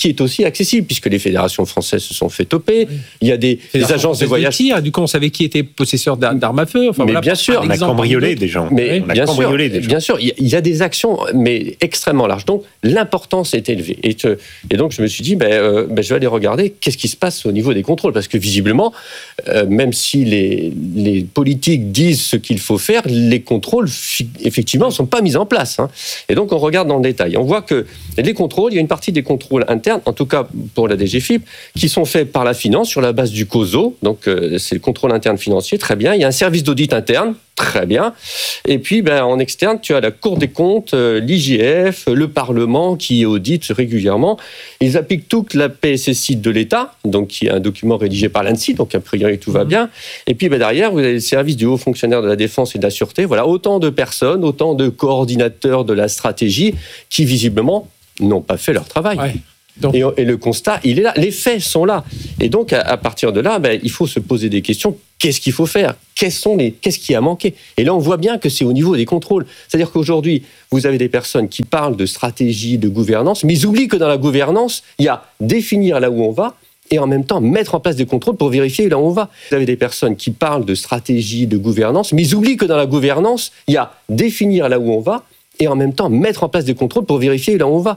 qui est aussi accessible, puisque les fédérations françaises se sont fait toper. Oui. Il y a des, des agences de voyage. De tir, du coup, on savait qui était possesseur d'armes à feu. Enfin, mais voilà, bien sûr, on a cambriolé des gens. Mais on a bien cambriolé sûr, des gens. Bien sûr, il y a des actions, mais extrêmement larges. Donc, l'importance est élevée. Et, te, et donc, je me suis dit, ben, euh, ben, je vais aller regarder qu'est-ce qui se passe au niveau des contrôles, parce que visiblement, euh, même si les, les politiques disent ce qu'il faut faire, les contrôles, effectivement, ne sont pas mis en place. Hein. Et donc, on regarde dans le détail. On voit que les contrôles, il y a une partie des contrôles internes, en tout cas pour la D G F I P, qui sont faits par la finance sur la base du COSO. Donc, euh, c'est le contrôle interne financier, très bien. Il y a un service d'audit interne, très bien. Et puis, ben, en externe, tu as la Cour des comptes, euh, l'I G F, le Parlement qui audite régulièrement. Ils appliquent toute la P S S I de l'État, donc qui est un document rédigé par l'ANSSI, donc a priori tout va bien. Et puis, ben, derrière, vous avez le service du haut fonctionnaire de la défense et de la sûreté. Voilà, autant de personnes, autant de coordinateurs de la stratégie qui, visiblement, n'ont pas fait leur travail. Ouais. Donc... Et, et le constat, il est là. Les faits sont là. Et donc, à, à partir de là, ben, il faut se poser des questions. Qu'est-ce qu'il faut faire ? Quels sont les... Qu'est-ce qui a manqué ? Et là, on voit bien que c'est au niveau des contrôles. C'est-à-dire qu'aujourd'hui, vous avez des personnes qui parlent de stratégie, de gouvernance, mais ils oublient que dans la gouvernance, il y a définir là où on va et en même temps mettre en place des contrôles pour vérifier là où on va. Vous avez des personnes qui parlent de stratégie, de gouvernance, mais ils oublient que dans la gouvernance, il y a définir là où on va et en même temps mettre en place des contrôles pour vérifier là où on va.